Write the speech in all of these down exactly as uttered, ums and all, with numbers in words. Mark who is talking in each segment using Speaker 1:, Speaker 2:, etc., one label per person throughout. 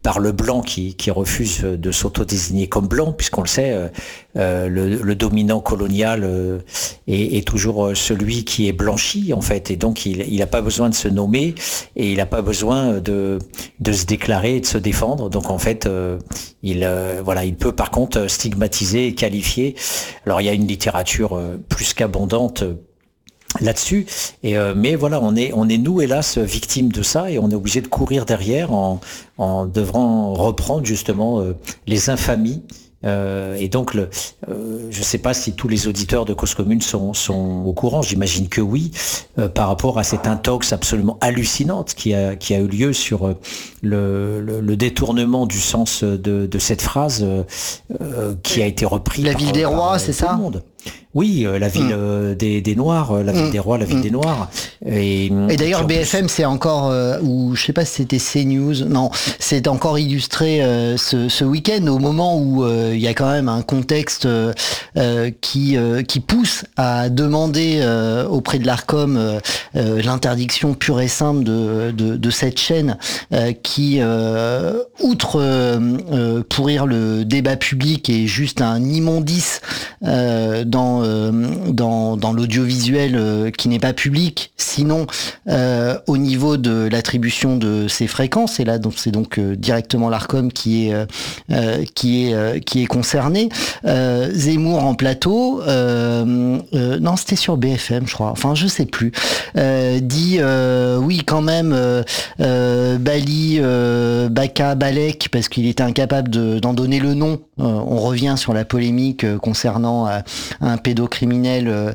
Speaker 1: par le blanc qui, qui refuse de s'autodésigner comme blanc, puisqu'on le sait, euh, euh, le, le dominant colonial euh, est, est toujours celui qui est blanchi en fait, et donc il n'a pas besoin de se nommer et il n'a pas besoin de, de se déclarer et de se défendre. Donc en fait, euh, il, euh, voilà, il peut par contre stigmatiser et qualifier. Alors il y a une littérature euh, plus qu'abondante là-dessus, et euh, mais voilà, on est on est nous hélas victimes de ça, et on est obligé de courir derrière en en devant reprendre justement euh, les infamies. Euh, et donc, le, euh, je ne sais pas si tous les auditeurs de Cause Commune sont, sont au courant, j'imagine que oui, euh, par rapport à cette intox absolument hallucinante qui a, qui a eu lieu sur euh, le, le, le détournement du sens de, de cette phrase euh, euh, qui a été repris
Speaker 2: La
Speaker 1: par,
Speaker 2: ville des
Speaker 1: par,
Speaker 2: rois,
Speaker 1: par
Speaker 2: c'est
Speaker 1: tout
Speaker 2: ça
Speaker 1: le monde. Oui, euh, la ville
Speaker 2: Mm.
Speaker 1: euh, des, des Noirs, euh, la ville
Speaker 2: Mm.
Speaker 1: des rois, la ville
Speaker 2: Mm.
Speaker 1: des Noirs. Et,
Speaker 2: Et d'ailleurs,
Speaker 1: puis, en
Speaker 2: B F M,
Speaker 1: plus,
Speaker 2: c'est encore, euh, ou je sais pas si c'était CNews, non, c'est encore illustré euh, ce, ce week-end au moment où euh, il y a quand même un contexte euh, euh, qui euh, qui pousse à demander euh, auprès de l'Arcom euh, euh, l'interdiction pure et simple de de, de cette chaîne euh, qui, euh, outre euh, euh, pourrir le débat public, est juste un immondice euh, dans euh, dans dans l'audiovisuel euh, qui n'est pas public, sinon euh, au niveau de l'attribution de ces fréquences. Et là, donc c'est donc euh, directement l'Arcom qui est euh, euh, qui est euh, qui est concerné. Euh, Zemmour en plateau, euh, euh, non, c'était sur B F M, je crois. Enfin, je sais plus. Euh, dit euh, oui, quand même, euh, euh, Bali, euh, Baka, Balek, parce qu'il était incapable de, d'en donner le nom. Euh, on revient sur la polémique euh, concernant euh, un pédocriminel euh,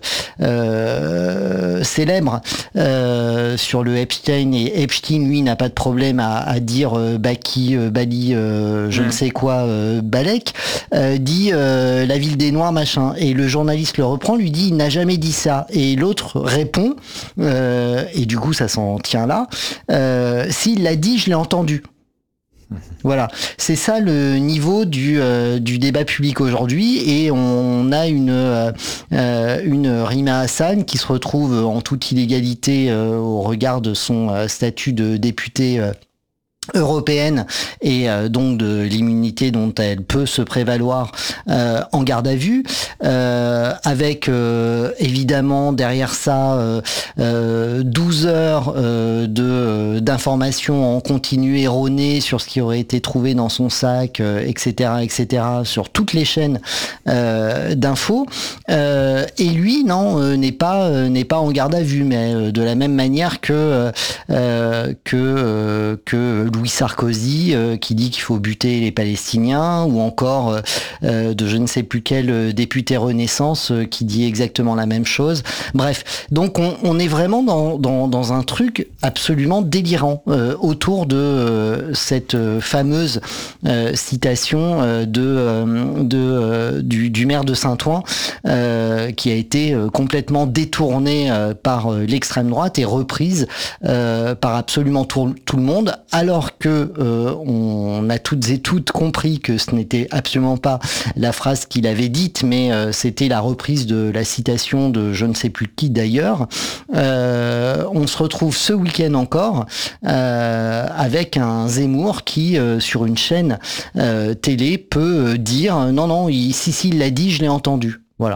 Speaker 2: euh, célèbre euh, sur le Epstein, et Epstein lui n'a pas de problème à, à dire euh, Baki, euh, Bali, euh, je mmh. ne sais quoi, euh, Balek, euh, dit euh, la ville des Noirs machin, et le journaliste le reprend, lui dit il n'a jamais dit ça, et l'autre répond euh, et du coup ça s'en tient là, euh, s'il l'a dit je l'ai entendu. Voilà, c'est ça le niveau du euh, du débat public aujourd'hui, et on a une euh, une Rima Hassan qui se retrouve en toute illégalité euh, au regard de son euh, statut de députée euh, européenne, et euh, donc de l'immunité dont elle peut se prévaloir euh, en garde à vue, euh, avec euh, évidemment derrière ça euh, euh, douze heures euh, de euh, d'informations en continu erronées sur ce qui aurait été trouvé dans son sac, euh, et cetera, et cetera, sur toutes les chaînes euh, d'infos. Euh, et lui, non, euh, n'est pas euh, n'est pas en garde à vue, mais euh, de la même manière que euh, que euh, que Louis Sarkozy euh, qui dit qu'il faut buter les Palestiniens, ou encore euh, de je ne sais plus quel député Renaissance euh, qui dit exactement la même chose. Bref, donc on, on est vraiment dans, dans, dans un truc absolument délirant euh, autour de euh, cette fameuse euh, citation euh, de, euh, de euh, du, du maire de Saint-Ouen euh, qui a été euh, complètement détournée euh, par euh, l'extrême droite et reprise euh, par absolument tout, tout le monde, alors que euh, on a toutes et toutes compris que ce n'était absolument pas la phrase qu'il avait dite, mais euh, c'était la reprise de la citation de je ne sais plus qui d'ailleurs. Euh, on se retrouve ce week-end encore euh, avec un Zemmour qui, euh, sur une chaîne euh, télé, peut dire non, non, il, si, si, il l'a dit, je l'ai entendu. Voilà.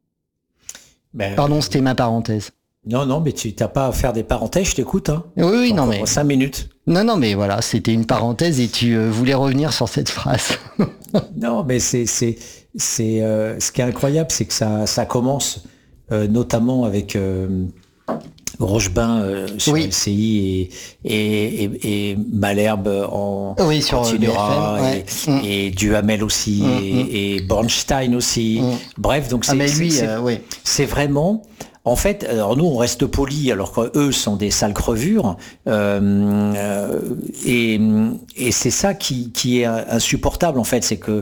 Speaker 2: Ben, Pardon, c'était ma parenthèse.
Speaker 1: Non, non, mais tu n'as pas à faire des parenthèses, je t'écoute. Hein.
Speaker 2: Oui, oui, non, mais...
Speaker 1: Cinq minutes.
Speaker 2: Non, non, mais voilà, c'était une parenthèse et tu euh, voulais revenir sur cette phrase.
Speaker 1: Non, mais c'est, c'est, c'est, euh, ce qui est incroyable, c'est que ça, ça commence euh, notamment avec euh, Rochebain euh, sur
Speaker 2: oui.
Speaker 1: L C I et, et, et, et Malherbe en
Speaker 2: oui, sur
Speaker 1: continuera,
Speaker 2: B F M, ouais.
Speaker 1: et,
Speaker 2: mmh.
Speaker 1: et Duhamel aussi, mmh, et, mmh. et Bornstein aussi. Mmh. Bref, donc c'est,
Speaker 2: ah, mais lui,
Speaker 1: c'est,
Speaker 2: euh, oui.
Speaker 1: c'est vraiment... En fait, alors nous on reste polis alors qu'eux sont des sales crevures, euh, euh, et, et c'est ça qui, qui est insupportable en fait, c'est que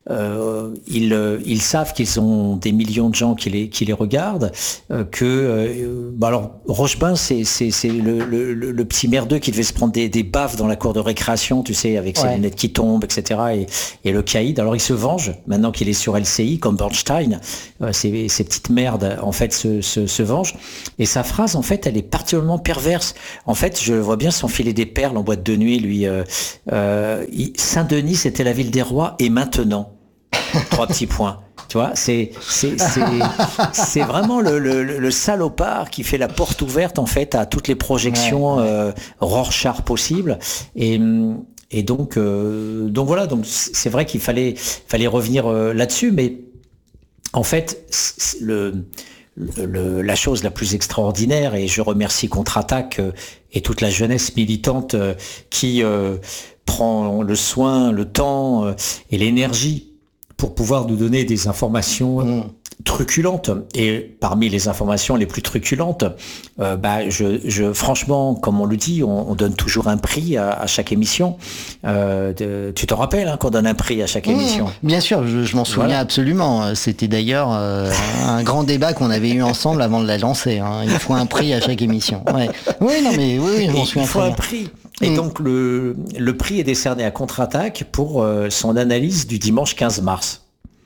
Speaker 1: euh, ils, ils savent qu'ils ont des millions de gens qui les, qui les regardent, euh, que euh, bah alors Rochebain, c'est, c'est, c'est le, le, le petit merdeux qui devait se prendre des, des baffes dans la cour de récréation, tu sais, avec ses ouais. lunettes qui tombent, et cetera. Et, et le caïd. Alors il se venge maintenant qu'il est sur L C I, comme Bernstein. Euh, ces, ces petites merdes, en fait, se, se, se vengent. Et sa phrase, en fait, elle est particulièrement perverse. En fait, je le vois bien s'enfiler des perles en boîte de nuit, lui. Euh, euh, Saint-Denis, c'était la ville des rois, et maintenant, trois petits points. Tu vois, c'est c'est c'est c'est vraiment le, le le salopard qui fait la porte ouverte en fait à toutes les projections ouais, ouais. Euh, Rorschach possibles. Et et donc euh, donc voilà, donc c'est vrai qu'il fallait fallait revenir euh, là-dessus, mais en fait le Le, la chose la plus extraordinaire, et je remercie Contre-Attaque euh, et toute la jeunesse militante euh, qui euh, prend le soin, le temps euh, et l'énergie pour pouvoir nous donner des informations mmh. truculentes. Et parmi les informations les plus truculentes, euh, bah, je, je, franchement, comme on le dit, on, on donne toujours un prix à, à chaque émission. Euh, de, tu te rappelles hein, qu'on donne un prix à chaque mmh, émission?
Speaker 2: Bien sûr, je, je m'en souviens voilà. absolument. C'était d'ailleurs euh, un grand débat qu'on avait eu ensemble avant de la lancer. Hein. Il faut un prix à chaque émission. Ouais. Oui, non, mais oui, oui je m'en souviens.
Speaker 1: Il faut un prix. Et mmh. donc le, le prix est décerné à Contre-Attaque pour euh, son analyse du dimanche quinze mars.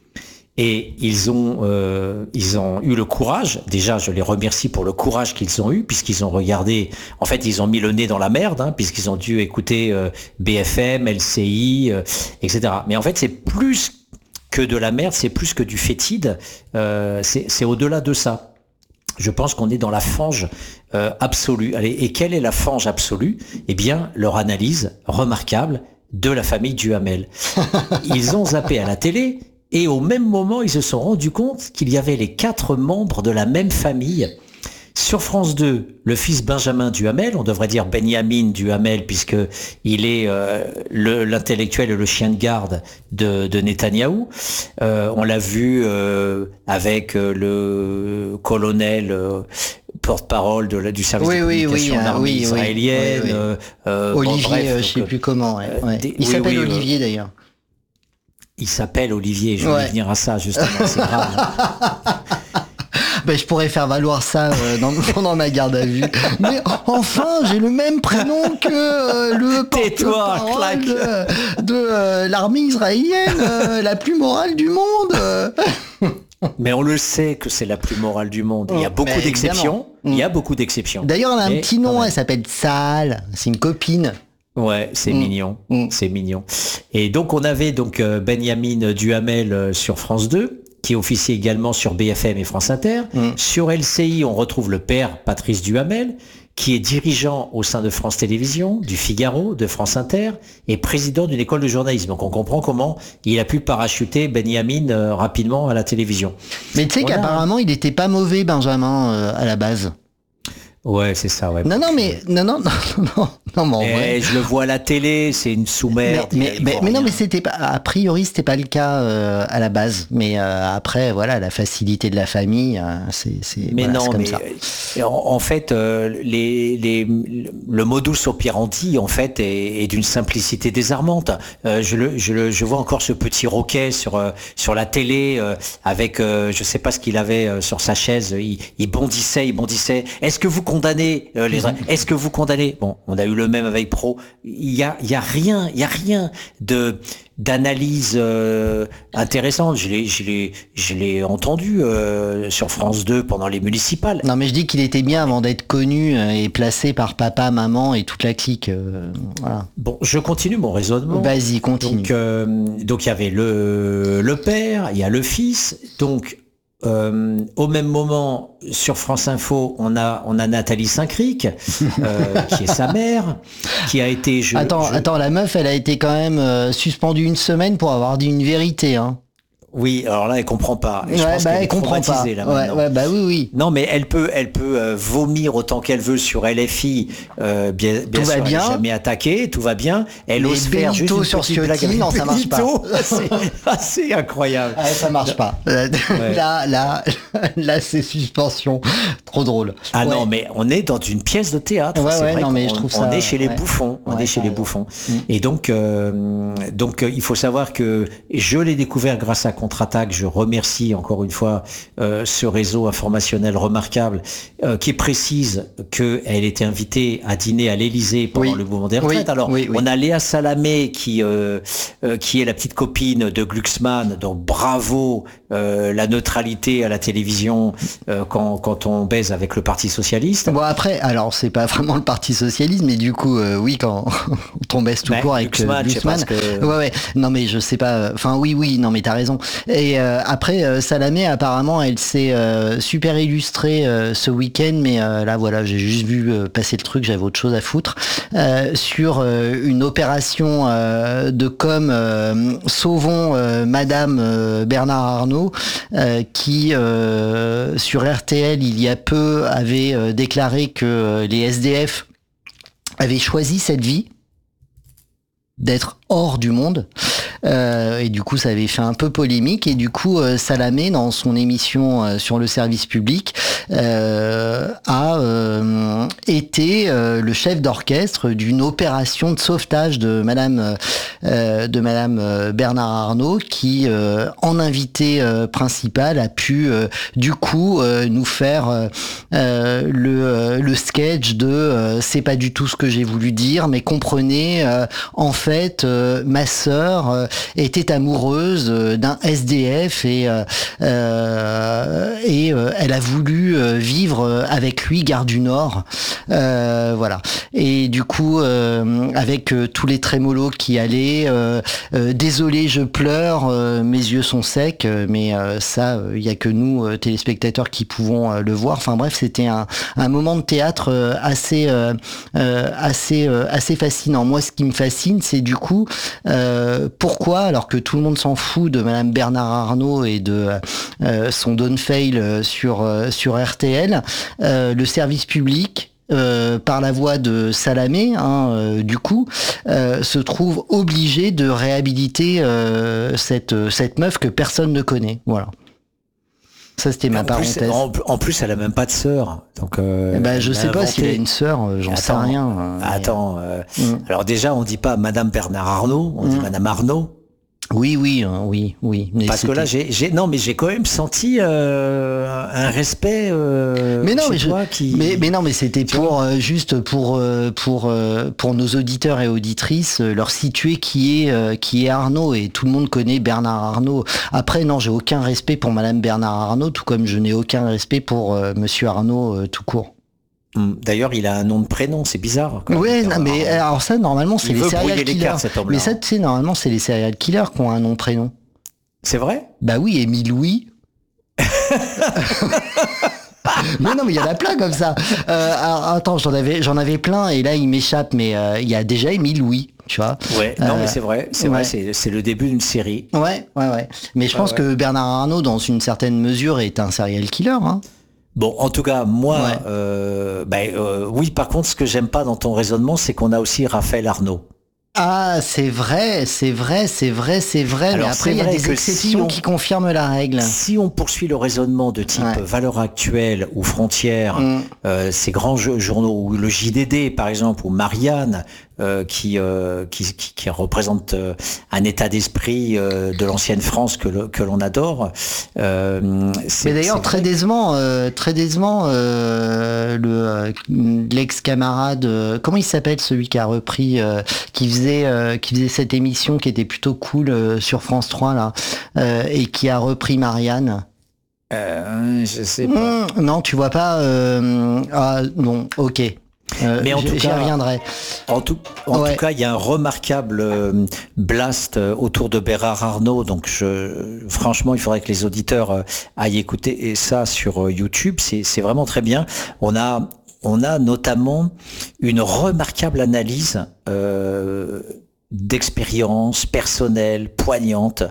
Speaker 1: Et ils ont, euh, ils ont eu le courage, déjà je les remercie pour le courage qu'ils ont eu, puisqu'ils ont regardé, en fait ils ont mis le nez dans la merde, hein, puisqu'ils ont dû écouter euh, B F M, L C I, euh, et cetera. Mais en fait c'est plus que de la merde, c'est plus que du fétide, euh, c'est, c'est au-delà de ça. Je pense qu'on est dans la fange euh, absolue. Allez, et quelle est la fange absolue? Eh bien, leur analyse remarquable de la famille Duhamel. Ils ont zappé à la télé et au même moment, ils se sont rendus compte qu'il y avait les quatre membres de la même famille. Sur France deux, le fils Benjamin Duhamel, on devrait dire Benyamin Duhamel puisque il est euh, le, l'intellectuel et le chien de garde de, de Netanyahou. Euh, on l'a vu euh, avec euh, le colonel euh, porte-parole de la, du service
Speaker 2: oui,
Speaker 1: de communication
Speaker 2: oui, oui,
Speaker 1: de l'armée
Speaker 2: oui,
Speaker 1: israélienne.
Speaker 2: Oui, oui.
Speaker 1: Euh, euh,
Speaker 2: Olivier,
Speaker 1: bon, bref,
Speaker 2: euh, je sais plus comment. Ouais, ouais. Des, il oui, s'appelle oui, Olivier euh, d'ailleurs.
Speaker 1: Il s'appelle Olivier. Je vais ouais. venir à ça justement. C'est grave.
Speaker 2: Ben, je pourrais faire valoir ça euh, dans, pendant ma garde à vue. Mais enfin, j'ai le même prénom que euh, le porte-parole de, de euh, l'armée israélienne, euh, la plus morale du monde. Euh.
Speaker 1: Mais on le sait que c'est la plus morale du monde. Il y a beaucoup mais d'exceptions. Évidemment. Il y a beaucoup d'exceptions.
Speaker 2: D'ailleurs, elle a un mais petit nom. Elle s'appelle Sal. C'est une copine.
Speaker 1: Ouais, c'est mmh. mignon. Mmh. C'est mignon. Et donc, on avait donc euh, Benyamin Duhamel euh, sur France deux. Qui officie également sur B F M et France Inter. Mmh. Sur L C I, on retrouve le père Patrice Duhamel, qui est dirigeant au sein de France Télévisions, du Figaro, de France Inter, et président d'une école de journalisme. Donc on comprend comment il a pu parachuter Benyamin euh, rapidement à la télévision.
Speaker 2: Mais tu sais voilà. qu'apparemment, il n'était pas mauvais, Benjamin, euh, à la base.
Speaker 1: Ouais, c'est ça, ouais.
Speaker 2: Non, non, mais, non, non, non, non, non, mais en vrai.
Speaker 1: Je le vois à la télé, c'est une sous-merde.
Speaker 2: Mais, mais, mais, mais non, mais c'était pas, a priori, c'était pas le cas, euh, à la base. Mais, euh, après, voilà, la facilité de la famille, euh, c'est, c'est,
Speaker 1: mais
Speaker 2: voilà,
Speaker 1: non,
Speaker 2: c'est comme
Speaker 1: mais,
Speaker 2: ça.
Speaker 1: En, en fait, euh, les, les, le modus operandi, en fait, est, est d'une simplicité désarmante. Euh, je le, je le, je vois encore ce petit roquet sur, euh, sur la télé, euh, avec, euh, je sais pas ce qu'il avait euh, sur sa chaise, il, il bondissait, il bondissait. Est-ce que vous condamnez euh, les est-ce que vous condamnez bon on a eu le même avec Pro il y a il y a rien il y a rien de d'analyse euh, intéressante je l'ai je l'ai je l'ai entendu euh, sur France deux pendant les municipales.
Speaker 2: Non mais je dis qu'il était bien avant d'être connu euh, et placé par papa, maman et toute la clique euh, voilà.
Speaker 1: Bon, je continue mon raisonnement.
Speaker 2: Vas-y, continue.
Speaker 1: Donc euh, donc il y avait le le père, il y a le fils, donc Euh, au même moment, sur France Info, on a on a Nathalie Saint-Cric, euh, qui est sa mère, qui a été. Je,
Speaker 2: attends,
Speaker 1: je...
Speaker 2: attends, la meuf, elle a été quand même euh, suspendue une semaine pour avoir dit une vérité, hein.
Speaker 1: Oui, alors là, elle comprend pas. Et je
Speaker 2: Ouais,
Speaker 1: pense
Speaker 2: bah,
Speaker 1: qu'elle
Speaker 2: elle
Speaker 1: est
Speaker 2: comprend pas.
Speaker 1: traumatisée, là,
Speaker 2: Ouais,
Speaker 1: maintenant.
Speaker 2: ouais, bah oui, oui.
Speaker 1: Non, mais elle peut, elle peut euh, vomir autant qu'elle veut sur L F I. Euh, bien, bien
Speaker 2: Tout va
Speaker 1: sûr, elle
Speaker 2: bien.
Speaker 1: n'est jamais attaquée, tout va bien. Elle
Speaker 2: Mais
Speaker 1: ose faire juste
Speaker 2: Benito
Speaker 1: une
Speaker 2: sur
Speaker 1: petite blague
Speaker 2: Ciotti,
Speaker 1: avec
Speaker 2: non, ça marche pas.
Speaker 1: Benito. C'est assez incroyable.
Speaker 2: Ah, ça marche pas. Euh,
Speaker 1: Ouais.
Speaker 2: Là, là, là, c'est suspension. Trop drôle.
Speaker 1: Ah
Speaker 2: Ouais.
Speaker 1: non, mais on est dans une pièce de théâtre.
Speaker 2: Ouais,
Speaker 1: c'est
Speaker 2: ouais,
Speaker 1: vrai
Speaker 2: non,
Speaker 1: qu'on
Speaker 2: mais je trouve
Speaker 1: on
Speaker 2: ça,
Speaker 1: est chez les
Speaker 2: ouais.
Speaker 1: bouffons. On
Speaker 2: Ouais,
Speaker 1: est chez
Speaker 2: t'as
Speaker 1: les
Speaker 2: raison.
Speaker 1: bouffons.
Speaker 2: Mm.
Speaker 1: Et donc, euh, donc euh, il faut savoir que je l'ai découvert grâce à Contre-Attaque. Je remercie encore une fois euh, ce réseau informationnel remarquable euh, qui précise qu'elle était invitée à dîner à l'Élysée pendant
Speaker 2: Oui.
Speaker 1: le mouvement des retraites.
Speaker 2: Oui,
Speaker 1: Alors,
Speaker 2: oui, oui.
Speaker 1: on a Léa Salamé qui euh, euh, qui est la petite copine de Glucksmann. Donc bravo euh, la neutralité à la télévision euh, quand quand on baise avec le Parti socialiste.
Speaker 2: Bon après, alors c'est pas vraiment le Parti socialiste, mais du coup, euh, oui, quand on tombe tout
Speaker 1: Ben,
Speaker 2: court avec
Speaker 1: Glucksmann,
Speaker 2: euh,
Speaker 1: je sais pas
Speaker 2: Glucksmann.
Speaker 1: ce que-
Speaker 2: Ouais, ouais. Non, mais je sais pas. Enfin, oui, oui. Non, mais t'as raison. Et euh, après, euh, Salamé, apparemment, elle s'est euh, super illustrée euh, ce week-end, mais euh, là, voilà, j'ai juste vu euh, passer le truc. J'avais autre chose à foutre euh, sur euh, une opération euh, de com euh, sauvons euh, Madame euh, Bernard Arnault, euh, qui euh, sur R T L il y a peu avait euh, déclaré que euh, les S D F avaient choisi cette vie d'être hors du monde. Euh, et du coup, ça avait fait un peu polémique. Et du coup, euh, Salamé, dans son émission euh, sur le service public, euh, a euh, été euh, le chef d'orchestre d'une opération de sauvetage de Madame euh, de Madame euh, Bernard Arnault, qui, euh, en invité euh, principal, a pu euh, du coup euh, nous faire euh, euh, le, euh, le sketch de euh, c'est pas du tout ce que j'ai voulu dire, mais comprenez, euh, en fait, euh, ma sœur euh, était amoureuse euh, d'un S D F et euh, euh, et euh, elle a voulu euh, vivre avec lui gare du Nord, euh, voilà. Et du coup, euh, avec euh, tous les trémolos qui allaient, euh, euh, désolé, je pleure, euh, mes yeux sont secs, euh, mais euh, ça, il euh, y a que nous euh, téléspectateurs qui pouvons euh, le voir. Enfin bref, c'était un, un moment de théâtre euh, assez euh, euh, assez euh, assez fascinant. Moi, ce qui me fascine, c'est du coup euh, pourquoi, alors que tout le monde s'en fout de Madame Bernard Arnault et de euh, son Don Fail sur euh, sur R T L, euh, le service public, Euh, par la voix de Salamé, hein, euh, du coup, euh, se trouve obligé de réhabiliter euh, cette cette meuf que personne ne connaît. Voilà. Ça, c'était ma
Speaker 1: en
Speaker 2: parenthèse.
Speaker 1: Plus, en, en plus, elle a même pas de sœur. Donc, euh,
Speaker 2: eh ben, je sais pas
Speaker 1: inventé.
Speaker 2: s'il a une sœur, euh, j'en sais rien. Euh,
Speaker 1: attends. Euh,
Speaker 2: mm.
Speaker 1: Alors déjà, on dit pas Madame Bernard Arnault, on mm. dit Madame Arnault.
Speaker 2: Oui, oui, hein, oui, oui.
Speaker 1: Mais parce que là, j'ai, j'ai, non, mais j'ai quand même senti euh, un respect. Euh,
Speaker 2: mais non,
Speaker 1: chez
Speaker 2: mais,
Speaker 1: toi
Speaker 2: je,
Speaker 1: qui...
Speaker 2: mais, mais non, mais c'était pour euh, juste pour euh, pour euh, pour nos auditeurs et auditrices euh, leur situer qui est euh, qui est Arnaud, et tout le monde connaît Bernard Arnault. Après, non, j'ai aucun respect pour Madame Bernard Arnault, tout comme je n'ai aucun respect pour euh, Monsieur Arnault euh, tout court.
Speaker 1: D'ailleurs, il a un nom de prénom, c'est bizarre.
Speaker 2: Ouais, non, mais alors ça, normalement, c'est
Speaker 1: il
Speaker 2: les
Speaker 1: veut
Speaker 2: serial
Speaker 1: les
Speaker 2: killers.
Speaker 1: cartes, cet
Speaker 2: mais ça, tu sais, normalement, c'est les serial killers qui ont un nom de prénom.
Speaker 1: C'est vrai ?
Speaker 2: Bah oui, Émile Louis. Mais non, mais il y en a plein comme ça. Euh, alors, attends, j'en avais, j'en avais plein, et là, il m'échappe, mais euh, il y a déjà Émile Louis. Tu vois.
Speaker 1: Ouais, non, euh, mais c'est vrai, c'est
Speaker 2: ouais.
Speaker 1: vrai, c'est, c'est le début d'une série.
Speaker 2: Ouais, ouais, ouais. Mais je pense ouais, ouais. que Bernard Arnault, dans une certaine mesure, est un serial killer, hein.
Speaker 1: Bon, en tout cas, moi,
Speaker 2: ouais.
Speaker 1: euh, ben, euh, oui, par contre, ce que j'aime pas dans ton raisonnement, c'est qu'on a aussi Raphaël Arnault.
Speaker 2: Ah, c'est vrai, c'est vrai, c'est vrai, c'est vrai. Alors, mais après, il y a des exceptions si on, qui confirment la règle.
Speaker 1: Si on poursuit le raisonnement de type ouais. valeur actuelle ou frontières, mm. euh, ces grands journaux, ou le J D D, par exemple, ou Marianne, euh, qui, euh, qui, qui, qui représente euh, un état d'esprit euh, de l'ancienne France que, le, que l'on adore.
Speaker 2: Euh, c'est, mais d'ailleurs, c'est très décevant, euh, très décevant, euh, le, euh, l'ex-camarade, euh, comment il s'appelle, celui qui a repris, euh, qui faisait Euh, qui faisait cette émission qui était plutôt cool euh, sur France trois là euh, et qui a repris Marianne.
Speaker 1: Euh, je sais pas.
Speaker 2: Mmh, non, tu vois pas. Euh, ah non, ok. Euh,
Speaker 1: Mais en tout
Speaker 2: j'y
Speaker 1: cas,
Speaker 2: reviendrai.
Speaker 1: En tout, en ouais. tout cas, il y a un remarquable euh, blast euh, autour de Bernard Arnault. Donc, je, franchement, il faudrait que les auditeurs euh, aillent écouter ça sur euh, YouTube. C'est, c'est vraiment très bien. On a On a notamment une remarquable analyse euh, d'expérience personnelle, poignante,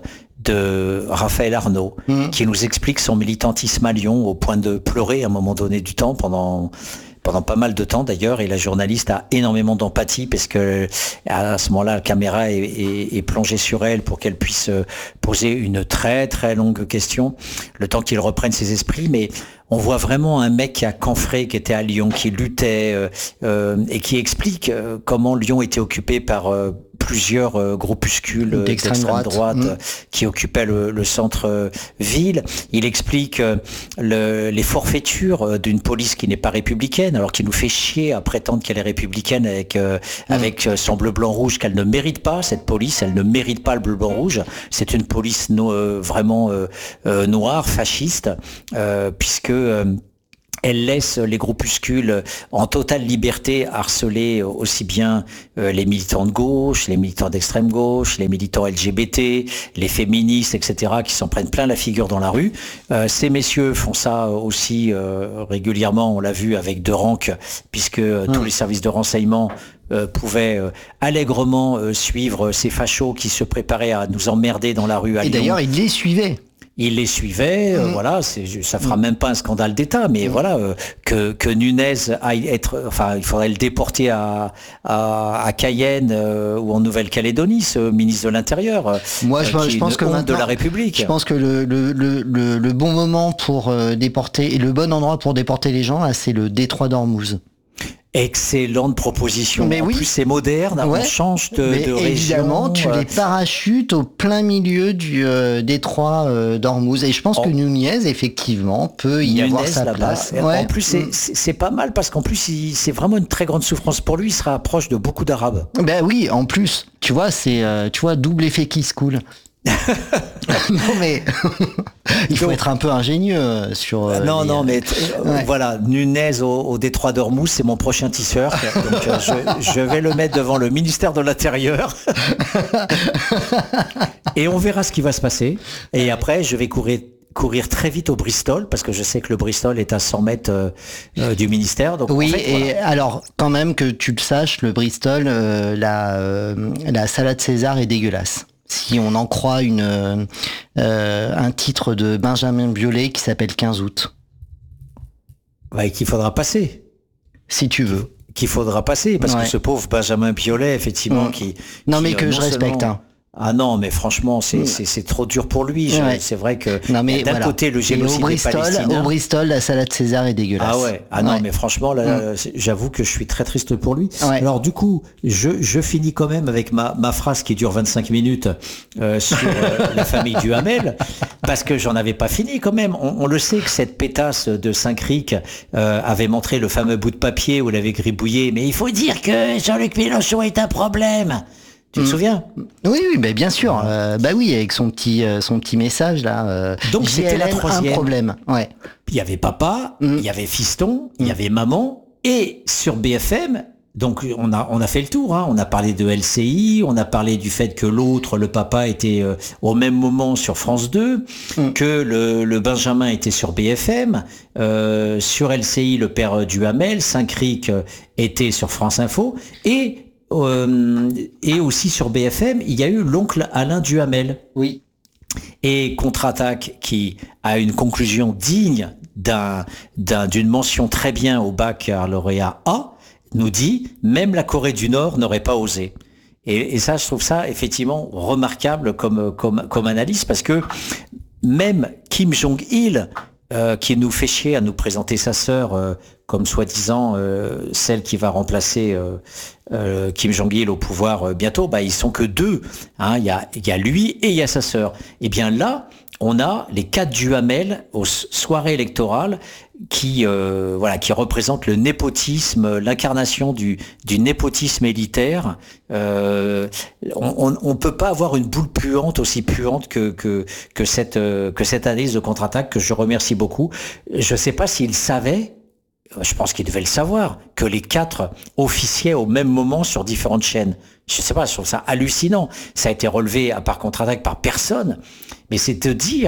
Speaker 1: de Raphaël Arnaud, mmh. qui nous explique son militantisme à Lyon au point de pleurer à un moment donné du temps pendant... pendant pas mal de temps d'ailleurs, et la journaliste a énormément d'empathie parce que à ce moment-là, la caméra est, est, est plongée sur elle pour qu'elle puisse poser une très très longue question, le temps qu'il reprenne ses esprits. Mais on voit vraiment un mec qui a camphré, qui était à Lyon, qui luttait euh, euh, et qui explique euh, comment Lyon était occupé par euh, plusieurs euh, groupuscules d'extrême droite, droite mmh. qui occupaient le, le centre-ville. Euh, Il explique euh, le, les forfaitures euh, d'une police qui n'est pas républicaine, alors qu'il nous fait chier à prétendre qu'elle est républicaine avec, euh, mmh. avec son bleu-blanc-rouge, qu'elle ne mérite pas, cette police, elle ne mérite pas le bleu-blanc-rouge. C'est une police no, euh, vraiment euh, euh, noire, fasciste, euh, puisque euh, elle laisse les groupuscules en totale liberté harceler aussi bien les militants de gauche, les militants d'extrême gauche, les militants L G B T, les féministes, et cetera, qui s'en prennent plein la figure dans la rue. Euh, ces messieurs font ça aussi euh, régulièrement, on l'a vu avec De Ranque, puisque mmh. tous les services de renseignement Euh, pouvait euh, allègrement euh, suivre ces fachos qui se préparaient à nous emmerder dans la rue à
Speaker 2: Et
Speaker 1: Lyon.
Speaker 2: d'ailleurs, il les suivait.
Speaker 1: Il les suivait, euh, mmh. voilà, c'est, ça fera mmh. même pas un scandale d'État, mais mmh. voilà, euh, que, que Nunez aille être, enfin, il faudrait le déporter à, à, à Cayenne euh, ou en Nouvelle-Calédonie, ce ministre de l'Intérieur.
Speaker 2: Moi,
Speaker 1: euh,
Speaker 2: je,
Speaker 1: qui
Speaker 2: je pense que maintenant,
Speaker 1: de la République.
Speaker 2: Je pense que le, le, le, le, le bon moment pour euh, déporter, et le bon endroit pour déporter les gens, là, c'est le détroit d'Ormuz.
Speaker 1: Excellente proposition.
Speaker 2: Mais
Speaker 1: en
Speaker 2: oui.
Speaker 1: plus, c'est moderne, ouais. on change de,
Speaker 2: Mais
Speaker 1: de
Speaker 2: évidemment,
Speaker 1: région.
Speaker 2: tu les parachutes au plein milieu du euh, détroit euh, d'Ormuz. Et je pense oh. que Nunez, effectivement, peut y
Speaker 1: Nunez,
Speaker 2: avoir sa place.
Speaker 1: Ouais. En plus, c'est, c'est, c'est pas mal parce qu'en plus, il, c'est vraiment une très grande souffrance pour lui. Il se rapproche de beaucoup d'Arabes.
Speaker 2: Ben oui, en plus, tu vois, c'est euh, tu vois double effet qui se coule. Non mais il faut Donc, être un peu ingénieux sur euh,
Speaker 1: non
Speaker 2: les,
Speaker 1: non mais t- ouais. voilà, Nunez au, au détroit d'Ormuz, c'est mon prochain t-shirt. Donc euh, je, je vais le mettre devant le ministère de l'Intérieur et on verra ce qui va se passer. Et après je vais courir courir très vite au Bristol parce que je sais que le Bristol est à cent mètres euh, euh, du ministère. Donc
Speaker 2: oui,
Speaker 1: en fait,
Speaker 2: et
Speaker 1: voilà.
Speaker 2: alors quand même que tu le saches, le Bristol, euh, la euh, la salade César est dégueulasse. Si on en croit une, euh, un titre de Benjamin Biolay qui s'appelle quinze août.
Speaker 1: Ouais, qu'il faudra passer.
Speaker 2: Si tu veux.
Speaker 1: Qu'il faudra passer, parce ouais. que ce pauvre Benjamin Biolay, effectivement, mmh. qui...
Speaker 2: Non
Speaker 1: qui,
Speaker 2: mais que
Speaker 1: euh,
Speaker 2: je respecte,
Speaker 1: seulement...
Speaker 2: hein.
Speaker 1: Ah non, mais franchement, c'est, c'est, c'est trop dur pour lui. Je, ouais. C'est vrai que
Speaker 2: non, mais
Speaker 1: d'un
Speaker 2: voilà.
Speaker 1: côté, le génocide
Speaker 2: au Bristol,
Speaker 1: palestinien...
Speaker 2: Au Bristol, la salade César est dégueulasse.
Speaker 1: Ah ouais. Ah non,
Speaker 2: ouais.
Speaker 1: mais franchement, là, mmh. j'avoue que je suis très triste pour lui. Ouais. Alors du coup, je, je finis quand même avec ma, ma phrase qui dure vingt-cinq minutes euh, sur euh, la famille Duhamel, parce que j'en avais pas fini quand même. On, on le sait que cette pétasse de Saint-Cric euh, avait montré le fameux bout de papier où elle avait gribouillé. Mais il faut dire que Jean-Luc Mélenchon est un problème. Tu te mmh. souviens ?
Speaker 2: Oui, oui, bah bien sûr. Euh, bah oui, avec son petit, euh, son petit message là. Euh,
Speaker 1: Donc c'était la troisième.
Speaker 2: Un problème. Ouais.
Speaker 1: Il y avait papa, mmh. il y avait fiston, il mmh. y avait maman, et sur B F M. Donc on a on a fait le tour. Hein. On a parlé de L C I, on a parlé du fait que l'autre, le papa, était euh, au même moment sur France deux, mmh. que le, le Benjamin était sur B F M, euh, sur L C I le père Duhamel, Saint-Cric euh, était sur France Info, et Euh, et aussi sur B F M, il y a eu l'oncle Alain Duhamel.
Speaker 2: Oui.
Speaker 1: Et Contre-Attaque, qui a une conclusion digne d'un, d'un, d'une mention très bien au baccalauréat A, nous dit « Même la Corée du Nord n'aurait pas osé ». Et, et ça, je trouve ça effectivement remarquable comme, comme, comme analyse, parce que même Kim Jong-il, euh, qui nous fait chier à nous présenter sa sœur euh, comme soi-disant euh, celle qui va remplacer euh, euh, Kim Jong-il au pouvoir euh, bientôt, bah ils sont que deux. Hein, il y a, il y a lui et il y a sa sœur. Et bien là, on a les quatre Duhamel aux soirées électorales qui, euh, voilà, qui représentent le népotisme, l'incarnation du, du népotisme élitaire. Euh, on, on peut pas avoir une boule puante aussi puante que que que cette euh, que cette analyse de Contre-Attaque que je remercie beaucoup. Je sais pas s'il savait. Je pense qu'il devait le savoir, que les quatre officiaient au même moment sur différentes chaînes. Je sais pas, je trouve ça hallucinant. Ça a été relevé à part Contre-Attaque par personne. Mais c'est de dire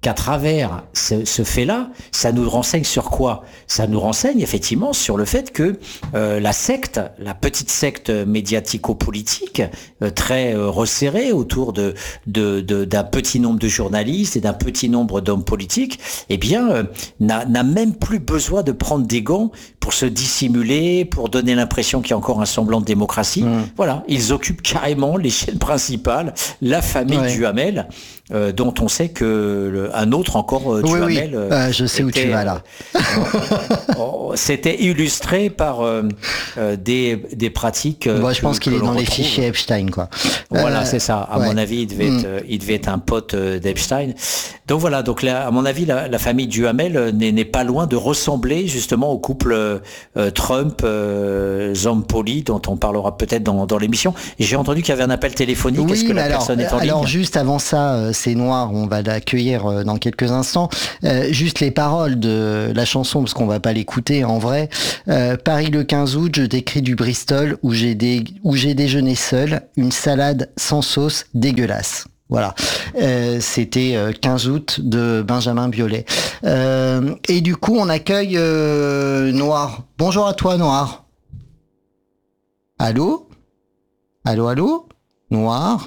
Speaker 1: qu'à travers ce, ce fait-là, ça nous renseigne sur quoi? Ça nous renseigne effectivement sur le fait que euh, la secte, la petite secte médiatico-politique, euh, très euh, resserrée autour de, de, de, d'un petit nombre de journalistes et d'un petit nombre d'hommes politiques, eh bien, euh, n'a, n'a même plus besoin de prendre des gants pour se dissimuler, pour donner l'impression qu'il y a encore un semblant de démocratie. Mmh. Voilà, ils occupent carrément les chaînes principales, la famille ouais. Duhamel, euh, dont on sait que le, un autre encore, euh,
Speaker 2: oui,
Speaker 1: Duhamel...
Speaker 2: Oui, euh, je sais était, où tu vas là.
Speaker 1: Euh, c'était illustré par euh, euh, des, des pratiques...
Speaker 2: Euh, bon, je
Speaker 1: que,
Speaker 2: pense qu'il est dans
Speaker 1: retrouve.
Speaker 2: les fichiers Epstein, quoi.
Speaker 1: Voilà, euh, c'est ça. À
Speaker 2: ouais.
Speaker 1: mon avis, il devait, être, mmh. il devait être un pote d'Epstein. Donc voilà, donc là, à mon avis, la, la famille Duhamel n'est, n'est pas loin de ressembler justement au couple euh, Trump, euh, Zampoli, dont on parlera peut-être dans, dans l'émission. Et j'ai entendu qu'il y avait un appel téléphonique.
Speaker 2: Oui,
Speaker 1: Est-ce que la
Speaker 2: alors,
Speaker 1: personne est en
Speaker 2: alors
Speaker 1: ligne?
Speaker 2: Alors juste avant ça, c'est noir, on va l'accueillir dans quelques instants. Euh, juste les paroles de la chanson, parce qu'on va pas l'écouter en vrai. Euh, Paris le quinze août, je t'écris du Bristol, où j'ai, dé... où j'ai déjeuné seul, une salade sans sauce dégueulasse. Voilà, euh, c'était quinze août de Benjamin Biolay. Euh, et du coup, on accueille euh, Noir. Bonjour à toi, Noir. Allô? Allô, allô? Noir?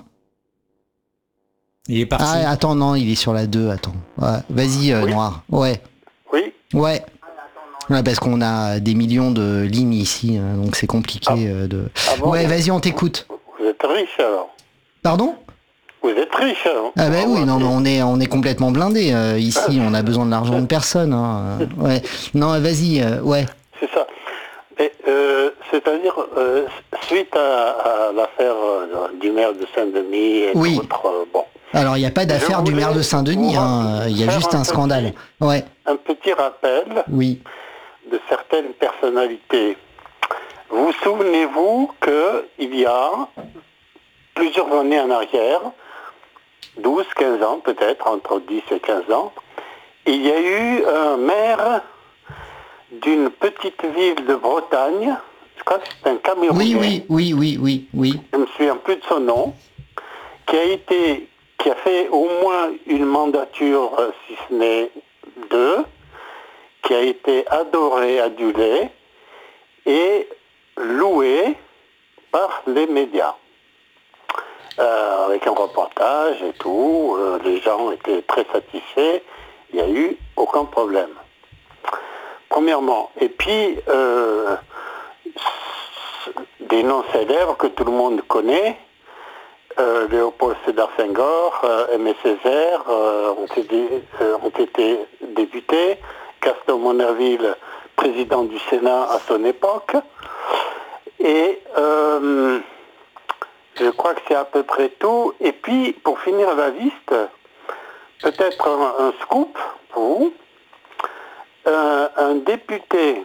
Speaker 1: Il est parti.
Speaker 2: Ah, attends, non, il est sur la deux, attends. Ouais, vas-y, euh, oui. Noir. Ouais.
Speaker 3: Oui.
Speaker 2: Ouais. Ouais, parce qu'on a des millions de lignes ici, hein, donc c'est compliqué ah. euh, de... Ah bon, ouais, vas-y, on t'écoute.
Speaker 3: Vous êtes riche, alors?
Speaker 2: Pardon?
Speaker 3: Vous êtes riche, alors?
Speaker 2: Ah ben oui, non, mais on est, on est complètement blindé euh, ici, on a besoin de l'argent de personne. Hein. Ouais. Non, vas-y, euh, ouais.
Speaker 3: C'est ça. Mais, euh, c'est-à-dire, euh, suite à, à l'affaire euh, du maire de Saint-Denis et
Speaker 2: oui.
Speaker 3: d'autres, euh, bon...
Speaker 2: Alors, il n'y a pas d'affaire du maire de Saint-Denis, hein. Il y a juste un, un scandale.
Speaker 3: Petit,
Speaker 2: ouais.
Speaker 3: Un petit rappel
Speaker 2: oui.
Speaker 3: de certaines personnalités. Vous souvenez-vous qu'il y a plusieurs années en arrière, douze, quinze ans peut-être, entre dix et quinze ans, il y a eu un maire d'une petite ville de Bretagne, je crois que c'est un Camerounais.
Speaker 2: Oui, oui, oui, oui, oui, oui.
Speaker 3: Je ne me souviens plus de son nom, qui a été, qui a fait au moins une mandature, si ce n'est deux, qui a été adoré, adulé et loué par les médias. Euh, avec un reportage et tout, euh, les gens étaient très satisfaits, il n'y a eu aucun problème. Premièrement, et puis euh, des noms célèbres que tout le monde connaît, euh, Léopold Sédar Senghor, euh, Aimé Césaire euh, ont, été, euh, ont été députés, Gaston Monnerville, président du Sénat à son époque, et euh, je crois que c'est à peu près tout. Et puis, pour finir la liste, peut-être un, un scoop pour vous. Euh, un député,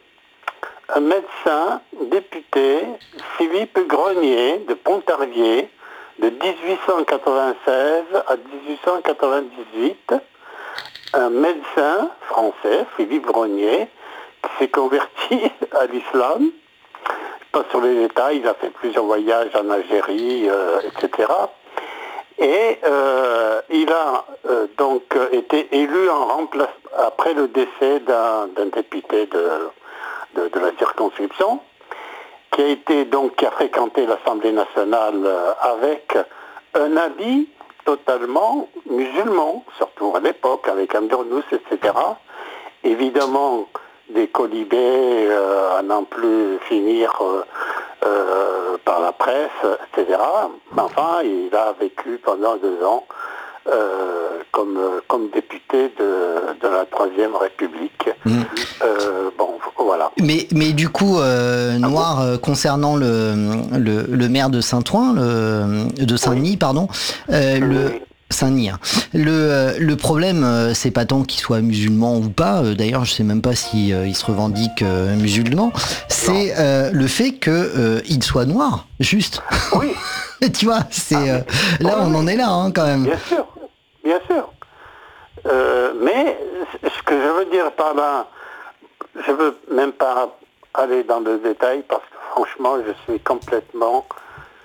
Speaker 3: un médecin député, Philippe Grenier de Pontarlier, de dix-huit cent quatre-vingt-seize à dix-huit cent quatre-vingt-dix-huit, un médecin français, Philippe Grenier, qui s'est converti à l'islam. Pas sur les détails, il a fait plusieurs voyages en Algérie, euh, et cetera. Et euh, il a euh, donc été élu en remplace après le décès d'un, d'un député de, de, de la circonscription, qui a été donc qui a fréquenté l'Assemblée nationale avec un habit totalement musulman, surtout à l'époque, avec un burnous, et cetera. Évidemment, des colibés euh, à n'en plus finir euh, euh, par la presse, et cetera. Mais enfin, il a vécu pendant deux ans euh, comme, comme député de, de la Troisième République. Mmh. Euh, bon, voilà.
Speaker 2: Mais, mais du coup, euh, Noir, ah bon euh, concernant le, le, le maire de Saint-Ouen, le, de Saint-Denis, oui. pardon, euh, le... Oui. Saint-Denis. Le, le problème, c'est pas tant qu'il soit musulman ou pas, d'ailleurs je sais même pas si euh, il se revendique euh, musulman, c'est euh, le fait que euh, il soit noir, juste.
Speaker 3: Oui.
Speaker 2: Tu vois, c'est ah, euh, là on en est là hein, quand même.
Speaker 3: Bien sûr, bien sûr. Euh, mais ce que je veux dire par là, je veux même pas aller dans le détail parce que franchement je suis complètement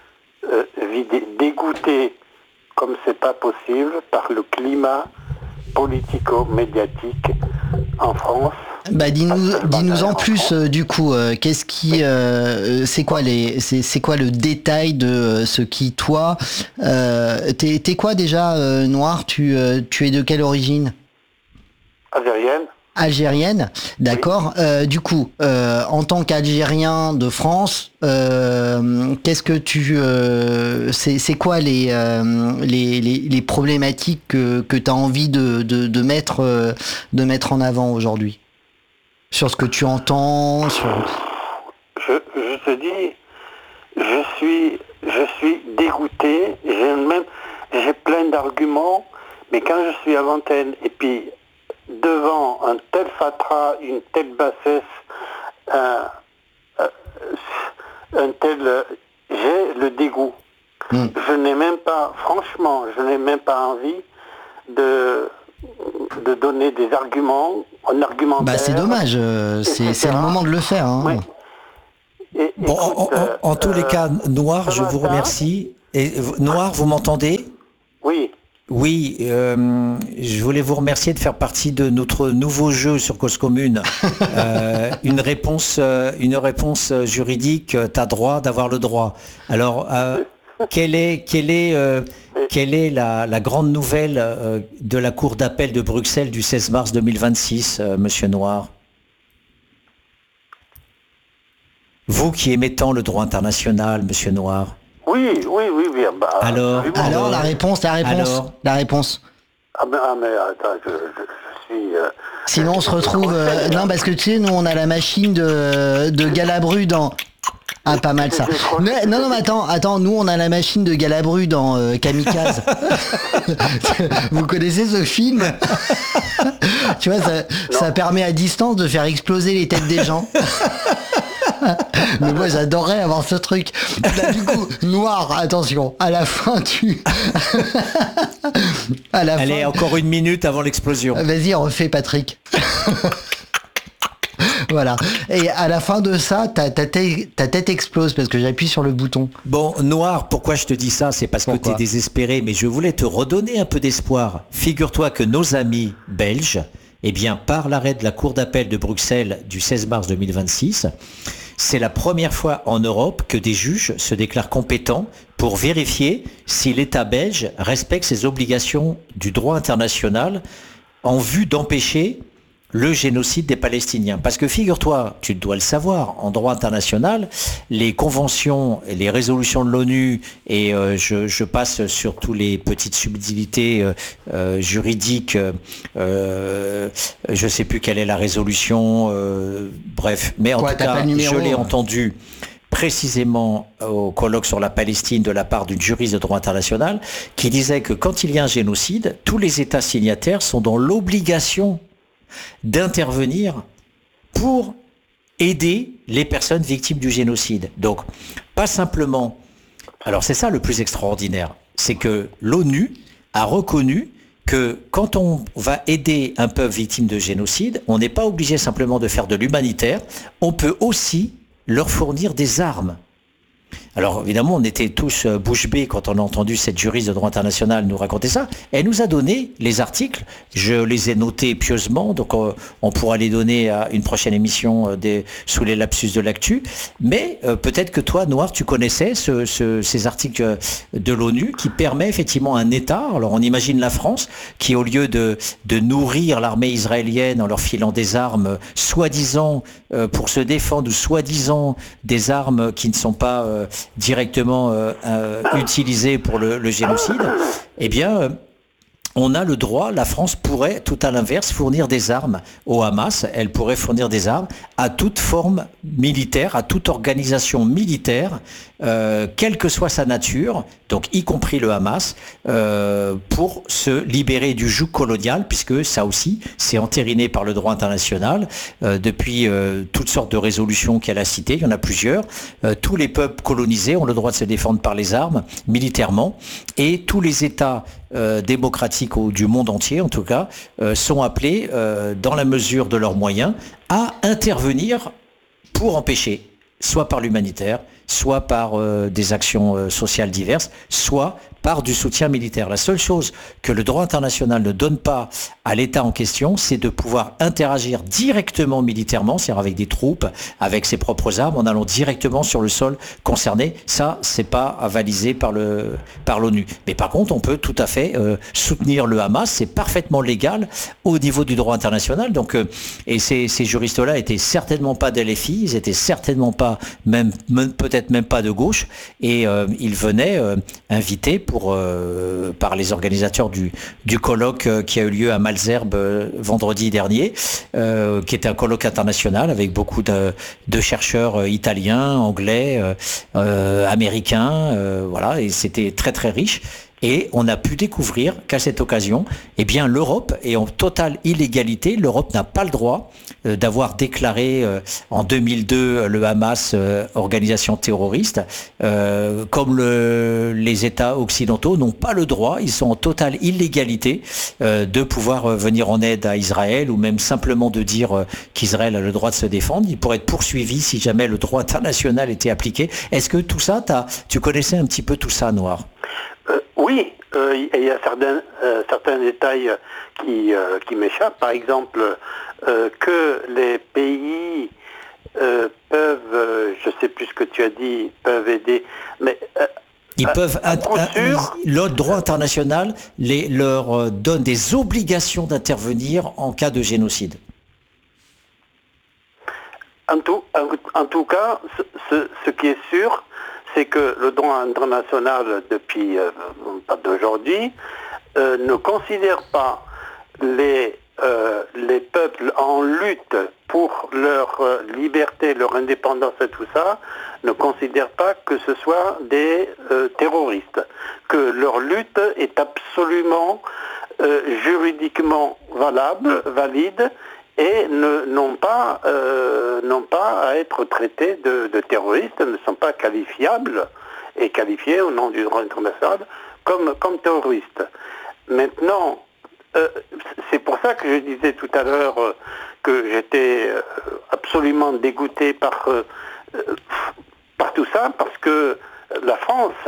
Speaker 3: euh, vidé, dégoûté, comme c'est pas possible, par le climat politico-médiatique en France.
Speaker 2: Bah dis-nous, dis-nous en plus euh, du coup, euh, qu'est-ce qui, euh, c'est quoi les, c'est, c'est quoi le détail de euh, ce qui toi, euh, t'es, t'es quoi déjà euh, Noir, tu, euh, tu es de quelle origine?
Speaker 3: Algérienne.
Speaker 2: Algérienne, d'accord. Oui. Euh, du coup, euh, en tant qu'Algérien de France, euh, qu'est-ce que tu, euh, c'est, c'est quoi les, euh, les, les, les problématiques que, que tu as envie de, de, de mettre, euh, de mettre en avant aujourd'hui, sur ce que tu entends, sur...
Speaker 3: Je, je te dis, je suis, je suis dégoûté. J'ai même, j'ai plein d'arguments, mais quand je suis à l'antenne et puis devant un tel fatras, une telle bassesse, un, un, un tel... J'ai le dégoût. Mmh. Je n'ai même pas, franchement, je n'ai même pas envie de, de donner des arguments, un argumentaire.
Speaker 2: Bah c'est dommage, euh, c'est, c'est le moment de le faire. Hein.
Speaker 3: Oui.
Speaker 1: Et, bon, écoute, en, en, en euh, tous les cas, Noir, je vous remercie. Et, Noir, vous m'entendez ?
Speaker 3: Oui.
Speaker 1: Oui, euh, je voulais vous remercier de faire partie de notre nouveau jeu sur Cause Commune. Euh, une réponse, une réponse juridique, t'as droit d'avoir le droit. Alors, euh, quelle est, quelle est, euh, quelle est la, la grande nouvelle euh, de la Cour d'appel de Bruxelles du seize mars deux mille vingt-six, euh, Monsieur Noir ? Vous qui aimez tant le droit international, Monsieur Noir.
Speaker 3: Oui, oui, oui, bien. Bah,
Speaker 2: alors, alors, la réponse, la réponse, alors, la réponse.
Speaker 3: Ah mais, ah mais attends, je, je, je suis... Euh,
Speaker 2: Sinon on se retrouve... Euh, non, parce que tu sais, nous on a la machine de, de Galabru dans... Ah, pas mal ça. Mais, non, non, mais attends, attends, nous on a la machine de Galabru dans euh, Kamikaze. Vous connaissez ce film? Tu vois, ça, ça permet à distance de faire exploser les têtes des gens. Mais moi j'adorerais avoir ce truc. Là, du coup, Noir, attention, à la fin tu... à la
Speaker 1: Allez, fin... encore une minute avant l'explosion.
Speaker 2: Vas-y, refais Patrick. Voilà. Et à la fin de ça, ta, ta, tête, ta tête explose parce que j'appuie sur le bouton.
Speaker 1: Bon, Noir, pourquoi je te dis ça? C'est parce pourquoi que tu es désespéré, mais je voulais te redonner un peu d'espoir. Figure-toi que nos amis belges, eh bien, par l'arrêt de la Cour d'appel de Bruxelles du seize mars deux mille vingt-six, c'est la première fois en Europe que des juges se déclarent compétents pour vérifier si l'État belge respecte ses obligations du droit international en vue d'empêcher le génocide des Palestiniens. Parce que figure-toi, tu dois le savoir, en droit international, les conventions et les résolutions de l'ONU, et euh, je, je passe sur toutes les petites subtilités euh, euh, juridiques, euh, je ne sais plus quelle est la résolution, euh, bref, mais en Quoi, tout cas, je l'ai entendu précisément au colloque sur la Palestine de la part d'une juriste de droit international, qui disait que quand il y a un génocide, tous les États signataires sont dans l'obligation d'intervenir pour aider les personnes victimes du génocide. Donc, pas simplement... Alors, c'est ça le plus extraordinaire, c'est que l'ONU a reconnu que quand on va aider un peuple victime de génocide, on n'est pas obligé simplement de faire de l'humanitaire, on peut aussi leur fournir des armes. Alors évidemment, on était tous bouche bée quand on a entendu cette juriste de droit international nous raconter ça. Elle nous a donné les articles, je les ai notés pieusement, donc on, on pourra les donner à une prochaine émission des, sous les lapsus de l'actu. Mais euh, peut-être que toi, Noir, tu connaissais ce, ce, ces articles de l'ONU qui permet effectivement à un État, alors on imagine la France, qui au lieu de, de nourrir l'armée israélienne en leur filant des armes, soi-disant euh, pour se défendre, ou soi-disant des armes qui ne sont pas... Euh, directement euh, euh, utilisé pour le, le génocide, eh bien, euh, on a le droit, la France pourrait, tout à l'inverse, fournir des armes au Hamas, elle pourrait fournir des armes à toute forme militaire, à toute organisation militaire, euh, quelle que soit sa nature, donc y compris le Hamas, euh, pour se libérer du joug colonial, puisque ça aussi, c'est entériné par le droit international, euh, depuis euh, toutes sortes de résolutions qu'elle a citées, il y en a plusieurs. Euh, tous les peuples colonisés ont le droit de se défendre par les armes, militairement, et tous les États euh, démocratiques au, du monde entier, en tout cas, euh, sont appelés, euh, dans la mesure de leurs moyens, à intervenir pour empêcher, soit par l'humanitaire, soit par euh, des actions euh, sociales diverses, soit par du soutien militaire. La seule chose que le droit international ne donne pas à l'État en question, c'est de pouvoir interagir directement militairement, c'est-à-dire avec des troupes, avec ses propres armes, en allant directement sur le sol concerné. Ça, c'est pas avalisé par le par l'ONU. Mais par contre, on peut tout à fait euh, soutenir le Hamas. C'est parfaitement légal au niveau du droit international. Donc, euh, et ces, ces juristes-là étaient certainement pas d'L F I, ils étaient certainement pas, même, même peut-être même pas de gauche, et euh, ils venaient euh, invités pour euh, par les organisateurs du du colloque euh, qui a eu lieu à Malzerbe euh, vendredi dernier, euh, qui était un colloque international avec beaucoup de, de chercheurs euh, italiens, anglais, euh, euh, américains, euh, voilà, et c'était très très riche. Et on a pu découvrir qu'à cette occasion, eh bien, l'Europe est en totale illégalité. L'Europe n'a pas le droit euh, d'avoir déclaré euh, en deux mille deux le Hamas euh, organisation terroriste. Euh, comme le, les États occidentaux n'ont pas le droit, ils sont en totale illégalité euh, de pouvoir euh, venir en aide à Israël ou même simplement de dire euh, qu'Israël a le droit de se défendre. Il pourrait être poursuivi si jamais le droit international était appliqué. Est-ce que tout ça, t'as, tu connaissais un petit peu tout ça, Noir ?
Speaker 3: Euh, oui, euh, il y a certains, euh, certains détails qui, euh, qui m'échappent. Par exemple, euh, que les pays euh, peuvent, euh, je ne sais plus ce que tu as dit, peuvent aider, mais... Euh,
Speaker 1: Ils peuvent,
Speaker 3: à, à sûr,
Speaker 1: le droit international les, leur euh, donne des obligations d'intervenir en cas de génocide.
Speaker 3: En tout, en, en tout cas, ce, ce, ce qui est sûr, c'est que le droit international, depuis, euh, pas d'aujourd'hui, euh, ne considère pas les, euh, les peuples en lutte pour leur euh, liberté, leur indépendance et tout ça, ne considère pas que ce soit des euh, terroristes, que leur lutte est absolument euh, juridiquement valable, valide, et ne, n'ont pas, euh, n'ont pas à être traités de, de terroristes, ne sont pas qualifiables et qualifiés au nom du droit international comme, comme terroristes. Maintenant, euh, c'est pour ça que je disais tout à l'heure euh, que j'étais euh, absolument dégoûté par, euh, par tout ça, parce que la France,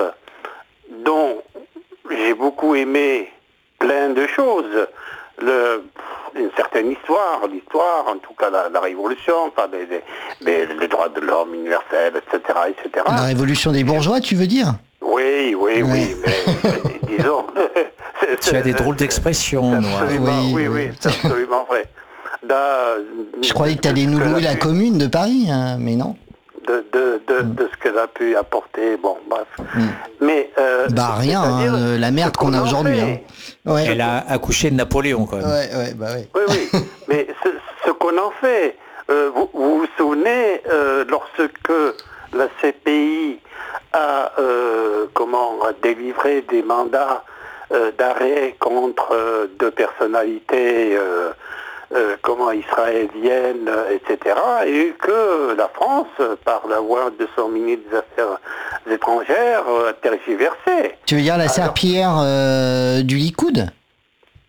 Speaker 3: dont j'ai beaucoup aimé plein de choses, Le, une certaine histoire, l'histoire, en tout cas la, la révolution, enfin les, les, les droits de l'homme universels, et cetera, et cetera.
Speaker 2: La révolution des bourgeois, tu veux dire ?
Speaker 3: Oui, oui, ouais. oui, mais disons...
Speaker 1: c'est, tu as des drôles d'expressions,
Speaker 3: c'est absolument, oui, oui, oui, c'est absolument vrai. Là,
Speaker 2: je croyais que tu allais nous louer la commune de Paris, hein, mais non.
Speaker 3: De, de, de, mm. de ce qu'elle a pu apporter, bon, bref. Mm. Mais... Euh,
Speaker 2: bah rien, hein, la merde qu'on, qu'on a aujourd'hui. Hein.
Speaker 1: Ouais. Elle a accouché de Napoléon, quand même.
Speaker 2: Ouais, ouais, bah ouais.
Speaker 3: Oui, oui, mais ce, ce qu'on en fait, euh, vous, vous vous souvenez, euh, lorsque la C P I a, euh, comment, a délivré des mandats euh, d'arrêt contre euh, deux personnalités euh, Euh, comment israélienne, et cetera, et que la France, par la voix de son ministre des Affaires étrangères, a tergiversé.
Speaker 2: Tu veux dire la serpillière euh, du Likoud ?
Speaker 3: Comment ?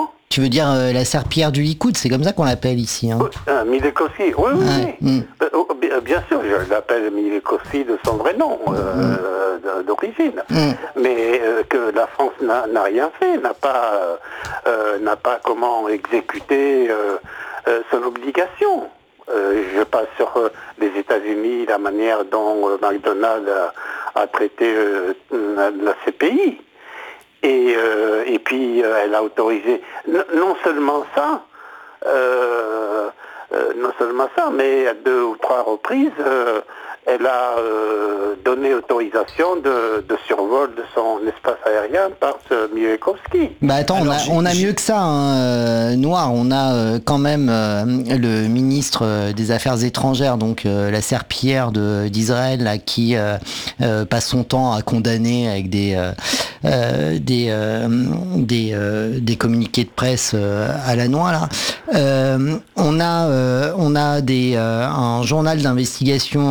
Speaker 2: Tu veux dire euh, la serpillière du Likoud, c'est comme ça qu'on l'appelle ici. Hein.
Speaker 3: Euh, Milekoski, oui, oui, ouais. oui. Mm. Euh, bien sûr, je l'appelle Milekoski de son vrai nom, euh, mm. d'origine. Mm. Mais euh, que la France n'a, n'a rien fait, n'a pas, euh, n'a pas comment exécuter euh, euh, son obligation. Euh, je passe sur euh, les États-Unis, la manière dont euh, McDonald's a, a traité euh, la, la C P I. Et, euh, et puis euh, elle a autorisé N- non seulement ça, euh, euh, non seulement ça, mais à deux ou trois reprises, euh, elle a euh, donné autorisation de, de survol de son espace aérien par ce Milekoski.
Speaker 2: Bah attends, Alors, on, a, on a mieux que ça, hein, euh, Noir. On a euh, quand même euh, le ministre des Affaires étrangères, donc euh, la serpillière de, d'Israël, là, qui euh, euh, passe son temps à condamner avec des euh, euh, des euh, des, euh, des communiqués de presse euh, à la noix là. Euh, on a euh, on a des euh, un journal d'investigation euh, qui s'appelle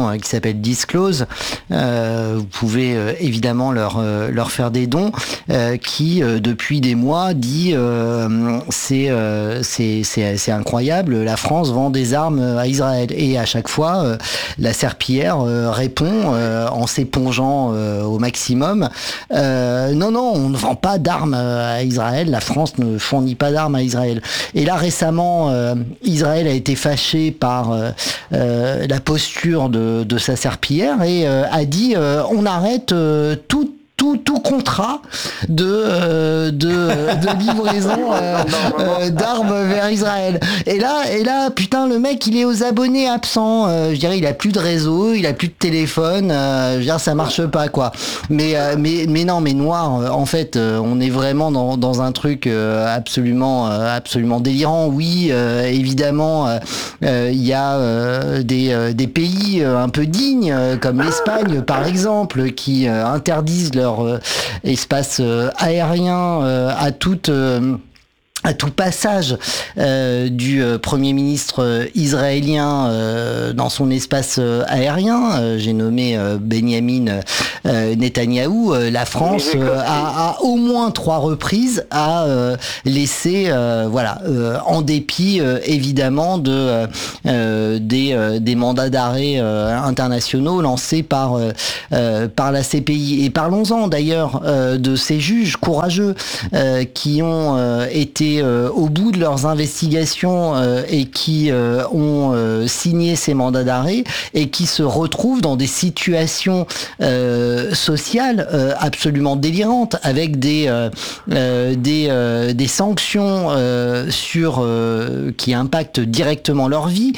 Speaker 2: s'appelle Disclose. Euh, vous pouvez euh, évidemment leur euh, leur faire des dons. Euh, qui euh, depuis des mois dit euh, c'est euh, c'est c'est c'est incroyable. La France vend des armes à Israël et à chaque fois euh, la serpillière euh, répond euh, en s'épongeant euh, au maximum. Euh, non non, on ne vend pas d'armes à Israël. La France ne fournit pas d'armes à Israël. Et là récemment, euh, Israël a été fâché par euh, euh, la posture de, de sa serpillière et euh, a dit euh, on arrête euh, tout Tout, tout contrat de, euh, de, de livraison euh, euh, d'armes vers Israël. Et là, et là, putain, le mec, il est aux abonnés absents. Euh, je dirais, il a plus de réseau, il a plus de téléphone. Euh, je veux dire, ça marche pas, quoi. Mais, euh, mais, mais non, mais Noir, euh, en fait, euh, on est vraiment dans, dans un truc euh, absolument, euh, absolument délirant. Oui, euh, évidemment, il euh, euh, y a euh, des, euh, des pays euh, un peu dignes, euh, comme l'Espagne, par exemple, qui euh, interdisent leur Euh, espace euh, aérien euh, à toute euh, à tout passage euh, du euh, Premier ministre euh, israélien euh, dans son espace euh, aérien, euh, j'ai nommé euh, Benjamin euh, Netanyahou, euh, la France euh, a, a au moins trois reprises à euh, laissé, euh, voilà, euh, en dépit euh, évidemment de euh, des, euh, des mandats d'arrêt euh, internationaux lancés par euh, euh, par la C P I. Et parlons-en d'ailleurs euh, de ces juges courageux euh, qui ont euh, été Euh, au bout de leurs investigations euh, et qui euh, ont euh, signé ces mandats d'arrêt et qui se retrouvent dans des situations euh, sociales euh, absolument délirantes avec des euh, euh, des euh, des sanctions euh, sur euh, qui impactent directement leur vie,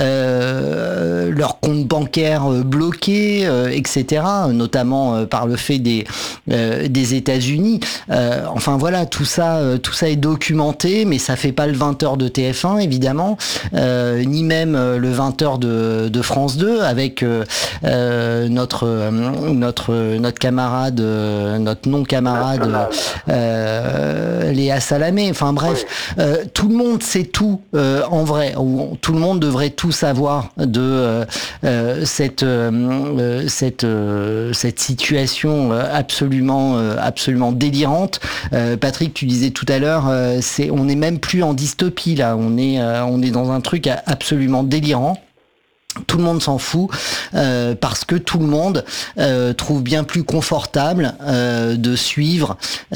Speaker 2: euh, leurs comptes bancaires bloqués, euh, et cetera, notamment euh, par le fait des euh, des États-Unis. Euh, enfin voilà, tout ça euh, tout ça est documenté. Mais ça fait pas le vingt heures de T F un évidemment, euh, ni même le vingt heures de, de France deux avec euh, euh, notre notre notre camarade, notre non camarade euh, Léa Salamé. Enfin bref, euh, tout le monde sait tout euh, en vrai. Ou tout le monde devrait tout savoir de euh, euh, cette euh, cette euh, cette situation absolument euh, absolument délirante. Euh, Patrick, tu disais tout à l'heure. Euh, C'est, on n'est même plus en dystopie là, on est, euh, on est dans un truc absolument délirant. Tout le monde s'en fout euh, parce que tout le monde euh, trouve bien plus confortable euh, de suivre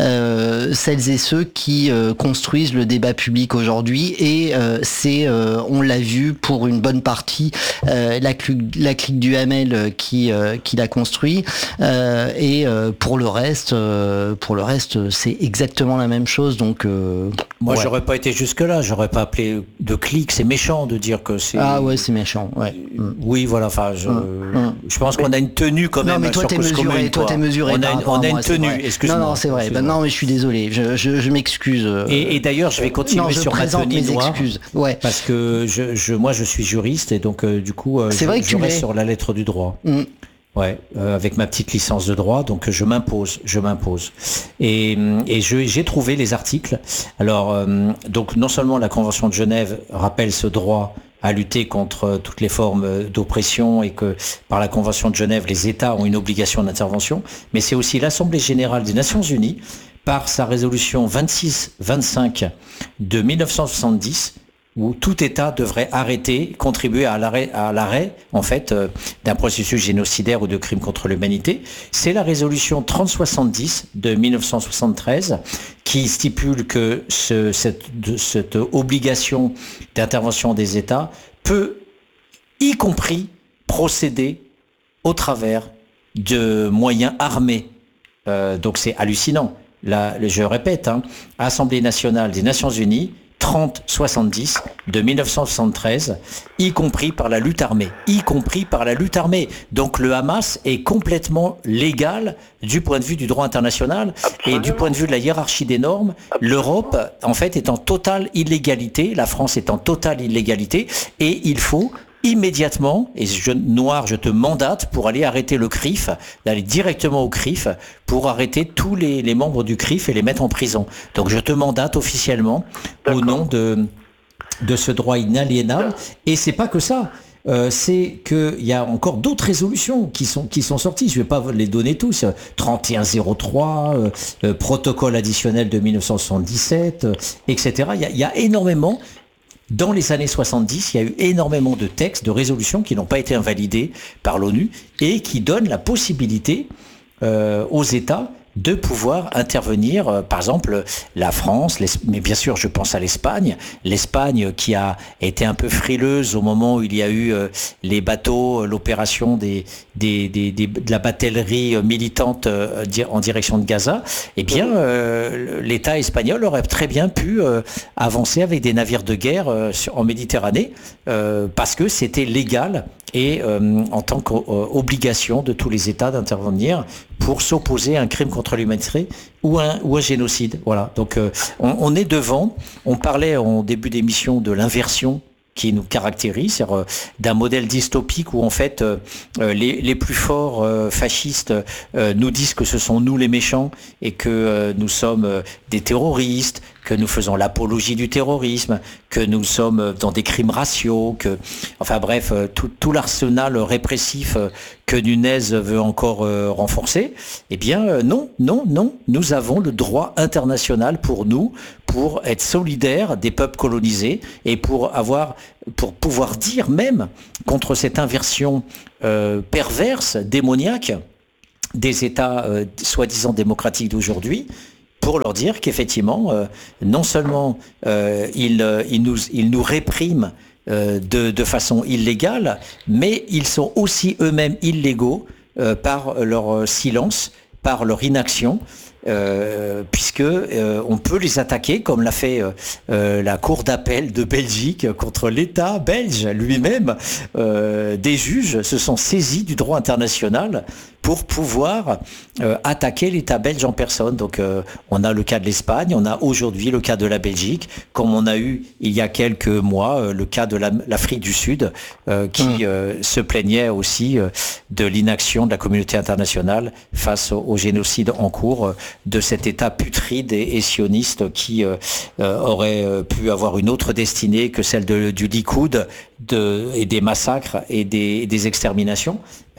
Speaker 2: euh, celles et ceux qui euh, construisent le débat public aujourd'hui et euh, c'est, euh, on l'a vu pour une bonne partie, euh, la, clu- la clique du Hamel qui, euh, qui l'a construit euh, et euh, pour le reste, euh, pour le reste, c'est exactement la même chose. Donc euh,
Speaker 1: moi,
Speaker 2: ouais.
Speaker 1: J'aurais pas été jusque là, j'aurais pas appelé de clic, c'est méchant de dire que c'est.
Speaker 2: Ah ouais, c'est méchant. Ouais.
Speaker 1: Oui, voilà. Enfin, je, mmh. je pense qu'on a une tenue quand même.
Speaker 2: Non, mais toi, t'es mesuré. Commune, toi, t'es mesuré.
Speaker 1: On a, une, on a une tenue. Excuse-moi.
Speaker 2: Non, non, c'est vrai. Ben, non, mais je suis désolé. Je, je, je m'excuse.
Speaker 1: Et, et d'ailleurs, je vais continuer
Speaker 2: non, je
Speaker 1: sur ma tenue
Speaker 2: mes
Speaker 1: noire.
Speaker 2: Excuses. Ouais.
Speaker 1: Parce que je, je, moi, je suis juriste et donc, euh, du coup, euh,
Speaker 2: c'est
Speaker 1: je,
Speaker 2: vrai que
Speaker 1: je
Speaker 2: tu
Speaker 1: reste
Speaker 2: l'es.
Speaker 1: sur la lettre du droit. Mmh. Ouais, euh, avec ma petite licence de droit, donc je m'impose, je m'impose. Et, et je, j'ai trouvé les articles. Alors, euh, donc non seulement la Convention de Genève rappelle ce droit à lutter contre toutes les formes d'oppression et que par la Convention de Genève, les États ont une obligation d'intervention, mais c'est aussi l'Assemblée générale des Nations unies, par sa résolution vingt-six vingt-cinq de mille neuf cent soixante-dix, où tout État devrait arrêter, contribuer à l'arrêt, à l'arrêt en fait, euh, d'un processus génocidaire ou de crime contre l'humanité. C'est la résolution trente soixante-dix de mille neuf cent soixante-treize qui stipule que ce, cette, de, cette obligation d'intervention des États peut, y compris, procéder au travers de moyens armés. Euh, donc c'est hallucinant. Là, je répète, hein, Assemblée nationale des Nations unies, trente soixante-dix de mille neuf cent soixante-treize, y compris par la lutte armée, y compris par la lutte armée. Donc le Hamas est complètement légal du point de vue du droit international. Absolument. Et du point de vue de la hiérarchie des normes. Absolument. L'Europe, en fait, est en totale illégalité, la France est en totale illégalité, et il faut immédiatement, et je, Noir, je te mandate pour aller arrêter le C R I F, d'aller directement au C R I F, pour arrêter tous les, les membres du C R I F et les mettre en prison. Donc je te mandate officiellement, D'accord. au nom de, de ce droit inaliénable. Et c'est pas que ça. euh, c'est qu'il y a encore d'autres résolutions qui sont, qui sont sorties. Je ne vais pas les donner tous. trente et un zéro trois, euh, euh, protocole additionnel de mille neuf cent soixante-dix-sept, euh, et cetera. Il y a, il y a énormément... Dans les années soixante-dix, il y a eu énormément de textes, de résolutions qui n'ont pas été invalidés par l'ONU et qui donnent la possibilité euh, aux États de pouvoir intervenir, euh, par exemple la France, mais bien sûr je pense à l'Espagne, l'Espagne qui a été un peu frileuse au moment où il y a eu euh, les bateaux, l'opération des, des, des, des, de la batellerie militante euh, en direction de Gaza, eh bien euh, l'État espagnol aurait très bien pu euh, avancer avec des navires de guerre euh, en Méditerranée euh, parce que c'était légal et euh, en tant qu'obligation de tous les États d'intervenir pour s'opposer à un crime contre l'humanité ou un, ou un génocide. Voilà. Donc euh, on, on est devant. On parlait en début d'émission de l'inversion qui nous caractérise, c'est-à-dire euh, d'un modèle dystopique où en fait euh, les, les plus forts euh, fascistes euh, nous disent que ce sont nous les méchants et que euh, nous sommes euh, des terroristes, que nous faisons l'apologie du terrorisme, que nous sommes dans des crimes raciaux, que, enfin bref, tout, tout l'arsenal répressif que Nunez veut encore euh, renforcer. Eh bien, euh, non, non, non, nous avons le droit international pour nous, pour être solidaires des peuples colonisés et pour avoir, pour pouvoir dire même contre cette inversion euh, perverse, démoniaque des États euh, soi-disant démocratiques d'aujourd'hui, pour leur dire qu'effectivement, euh, non seulement euh, ils, euh, ils, nous, ils nous répriment euh, de, de façon illégale, mais ils sont aussi eux-mêmes illégaux euh, par leur silence, par leur inaction, euh, puisque euh, on peut les attaquer, comme l'a fait euh, la Cour d'appel de Belgique contre l'État belge lui-même. Euh, des juges se sont saisis du droit international pour pouvoir euh, attaquer l'État belge en personne. Donc euh, on a le cas de l'Espagne, on a aujourd'hui le cas de la Belgique, comme on a eu il y a quelques mois euh, le cas de la, l'Afrique du Sud, euh, qui mmh. euh, se plaignait aussi euh, de l'inaction de la communauté internationale face au, au génocide en cours euh, de cet État putride et, et sioniste qui euh, euh, aurait pu avoir une autre destinée que celle de, du Likoud de, et des massacres et des, et des exterminations.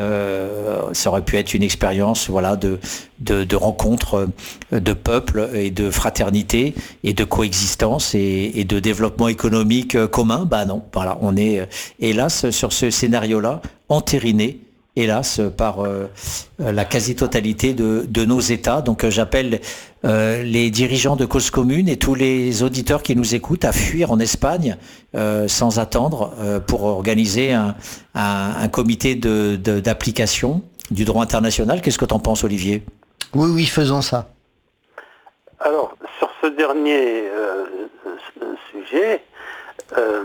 Speaker 1: Euh, ça aurait pu être une expérience, voilà, de, de, de rencontre de peuples et de fraternité et de coexistence et, et de développement économique commun. Bah non, voilà, on est hélas sur ce scénario-là entériné, hélas, par euh, la quasi-totalité de, de nos États. Donc euh, j'appelle euh, les dirigeants de Cause Commune et tous les auditeurs qui nous écoutent à fuir en Espagne euh, sans attendre euh, pour organiser un, un, un comité de, de, d'application du droit international. Qu'est-ce que tu en penses, Olivier ?
Speaker 2: Oui, oui, faisons ça.
Speaker 3: Alors, sur ce dernier euh, sujet, euh,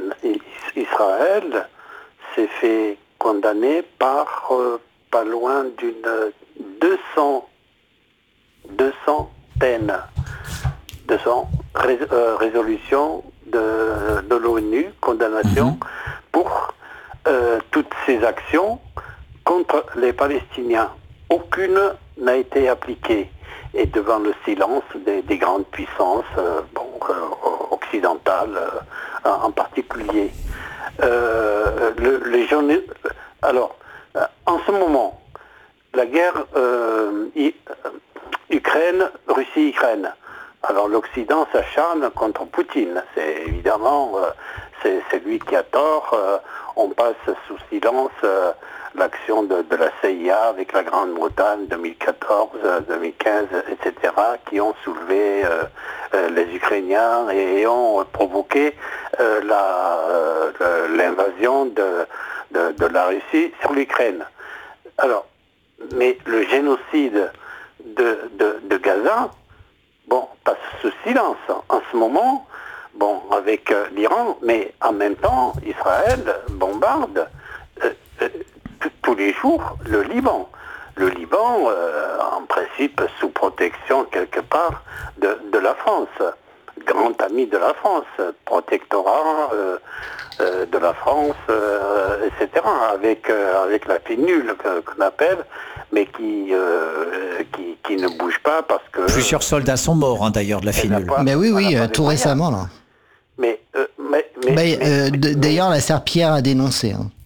Speaker 3: Israël s'est fait condamné par euh, pas loin d'une deux cents, deux centaines, deux cents rés, euh, résolutions de, de l'ONU, condamnation mmh. pour euh, toutes ces actions contre les Palestiniens. Aucune n'a été appliquée. Et devant le silence des, des grandes puissances, euh, bon, euh, occidentales euh, en particulier. Euh, le, les jeunes, alors, euh, en ce moment, la guerre euh, Ukraine, Russie-Ukraine. Alors l'Occident s'acharne contre Poutine. C'est évidemment, euh, c'est, c'est lui qui a tort. Euh, on passe sous silence euh, l'action de, de la C I A avec la Grande-Bretagne deux mille quatorze, deux mille quinze, et cetera, qui ont soulevé euh, euh, les Ukrainiens et, et ont provoqué euh, la, euh, l'invasion de, de, de la Russie sur l'Ukraine. Alors, mais le génocide de, de, de Gaza, bon, passe sous silence en ce moment, bon, avec euh, l'Iran, mais en même temps, Israël bombarde euh, euh, tous les jours le Liban. Le Liban, euh, en principe, sous protection quelque part de, de la France, grand ami de la France, protectorat euh, euh, de la France, euh, et cetera, avec, euh, avec la pénule que, qu'on appelle, mais qui, euh, qui, qui ne bouge pas parce que...
Speaker 1: Plusieurs soldats sont morts, hein, d'ailleurs, de la pénule.
Speaker 2: Mais oui, oui, euh, tout récemment, là.
Speaker 3: Mais, euh, mais, mais,
Speaker 2: mais,
Speaker 3: mais,
Speaker 2: euh,
Speaker 3: mais
Speaker 2: d- d'ailleurs, la Serpillière a dénoncé. Hein.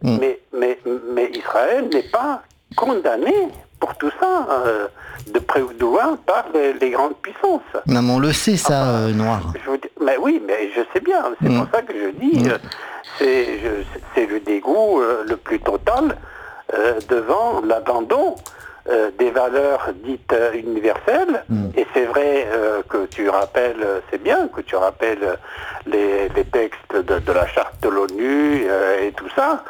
Speaker 3: Mmh. Mais, mais, mais Israël n'est pas condamné pour tout ça, euh, de près ou de loin, par les, les grandes puissances.
Speaker 2: Non, mais on le sait, ça, enfin, euh, Noir.
Speaker 3: Je vous dis, mais oui, mais je sais bien, c'est mmh. pour ça que je dis, mmh. euh, c'est, je, c'est le dégoût euh, le plus total euh, devant l'abandon euh, des valeurs dites euh, universelles. Mmh. Et c'est vrai euh, que tu rappelles, c'est bien que tu rappelles les, les textes de, de la charte de l'ONU euh, et tout ça.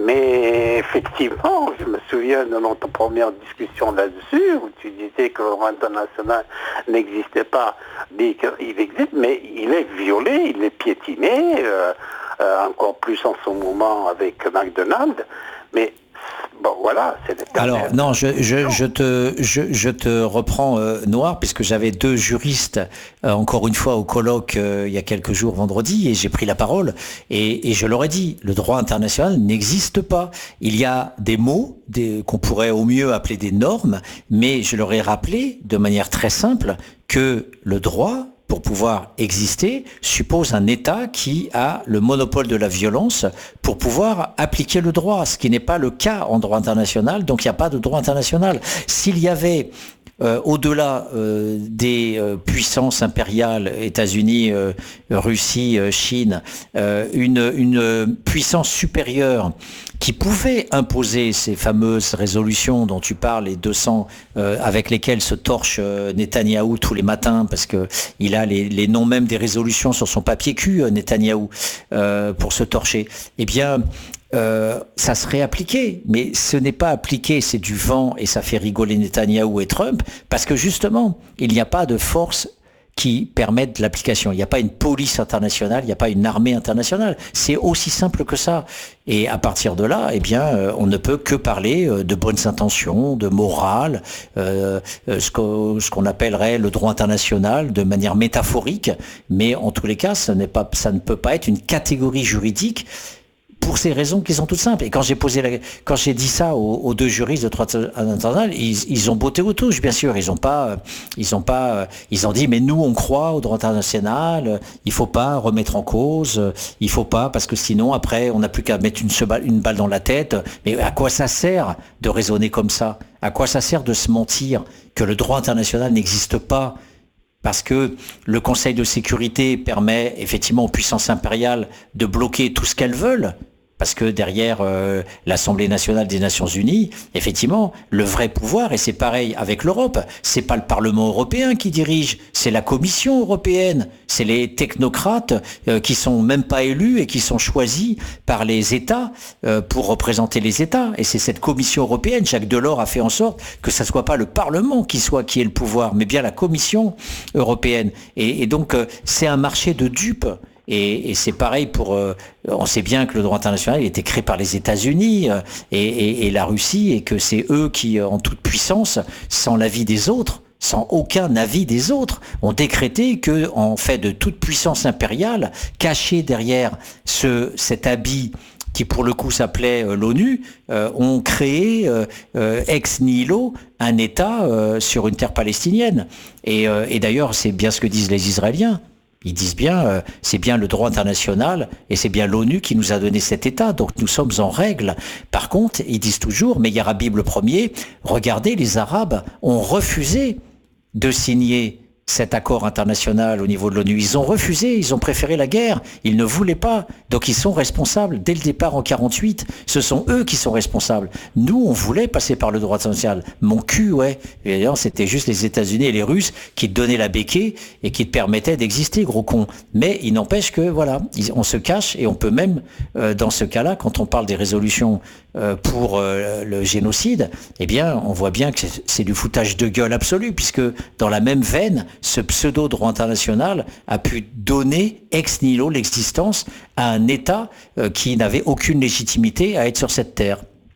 Speaker 3: Mais effectivement, je me souviens de notre première discussion là-dessus, où tu disais que le droit international n'existait pas, dit qu'il existe, mais il est violé, il est piétiné, euh, euh, encore plus en ce moment avec McDonald's, mais bon, voilà, c'est l'éternel.
Speaker 1: Alors, non, je, je, je, te, je, je te reprends, euh, Noir, puisque j'avais deux juristes, euh, encore une fois, au colloque euh, il y a quelques jours, vendredi, et j'ai pris la parole, et, et je leur ai dit, le droit international n'existe pas. Il y a des mots des, qu'on pourrait au mieux appeler des normes, mais je leur ai rappelé, de manière très simple, que le droit, pour pouvoir exister, suppose un État qui a le monopole de la violence pour pouvoir appliquer le droit, ce qui n'est pas le cas en droit international, donc il n'y a pas de droit international. S'il y avait Euh, au-delà euh, des euh, puissances impériales, États-Unis, euh, Russie, euh, Chine, euh, une, une puissance supérieure qui pouvait imposer ces fameuses résolutions dont tu parles, les deux cents euh, avec lesquelles se torche euh, Netanyahou tous les matins, parce que il a les, les noms même des résolutions sur son papier cul, euh, Netanyahou, euh, pour se torcher. Eh bien, Euh, ça serait appliqué, mais ce n'est pas appliqué, c'est du vent et ça fait rigoler Netanyahou et Trump, parce que justement, il n'y a pas de force qui permettent l'application. Il n'y a pas une police internationale, il n'y a pas une armée internationale. C'est aussi simple que ça. Et à partir de là, eh bien, euh, on ne peut que parler euh, de bonnes intentions, de morale, euh, euh, ce, que, ce qu'on appellerait le droit international de manière métaphorique, mais en tous les cas, ça n'est pas, ça ne peut pas être une catégorie juridique pour ces raisons qui sont toutes simples. Et quand j'ai posé la, quand j'ai dit ça aux, aux deux juristes de droit international, ils, ils ont botté aux touches, bien sûr. Ils ont pas, ils ont pas, ils ont dit, mais nous, on croit au droit international, il faut pas remettre en cause, il faut pas, parce que sinon, après, on n'a plus qu'à mettre une, une balle dans la tête. Mais à quoi ça sert de raisonner comme ça? À quoi ça sert de se mentir que le droit international n'existe pas? Parce que le Conseil de sécurité permet effectivement aux puissances impériales de bloquer tout ce qu'elles veulent, parce que derrière euh, l'Assemblée nationale des Nations Unies, effectivement, le vrai pouvoir, et c'est pareil avec l'Europe, c'est pas le Parlement européen qui dirige, c'est la Commission européenne, c'est les technocrates euh, qui sont même pas élus et qui sont choisis par les États euh, pour représenter les États. Et c'est cette Commission européenne, Jacques Delors a fait en sorte que ça soit pas le Parlement qui soit qui ait le pouvoir, mais bien la Commission européenne. Et, et donc euh, c'est un marché de dupes. Et, et c'est pareil pour... Euh, on sait bien que le droit international a été créé par les États-Unis euh, et, et, et la Russie, et que c'est eux qui, euh, en toute puissance, sans l'avis des autres, sans aucun avis des autres, ont décrété que, en fait de toute puissance impériale, cachée derrière ce, cet habit qui pour le coup s'appelait euh, l'ONU, euh, ont créé euh, euh, ex nihilo un État euh, sur une terre palestinienne. Et, euh, et d'ailleurs, c'est bien ce que disent les Israéliens. Ils disent bien, euh, c'est bien le droit international et c'est bien l'ONU qui nous a donné cet État, donc nous sommes en règle. Par contre, ils disent toujours, mais Yarabib le premier, regardez, les Arabes ont refusé de signer cet accord international au niveau de l'ONU. Ils ont refusé, ils ont préféré la guerre, ils ne voulaient pas. Donc ils sont responsables. Dès le départ en quarante-huit, ce sont eux qui sont responsables. Nous, on voulait passer par le droit international. Mon cul, ouais. Et d'ailleurs, c'était juste les États-Unis et les Russes qui te donnaient la béquille et qui te permettaient d'exister, gros con. Mais il n'empêche que, voilà, on se cache et on peut même, euh, dans ce cas-là, quand on parle des résolutions euh, pour euh, le génocide, eh bien, on voit bien que c'est, c'est du foutage de gueule absolu, puisque dans la même veine, ce pseudo-droit international a pu donner ex nihilo l'existence à un État euh, qui n'avait aucune légitimité à être sur cette terre.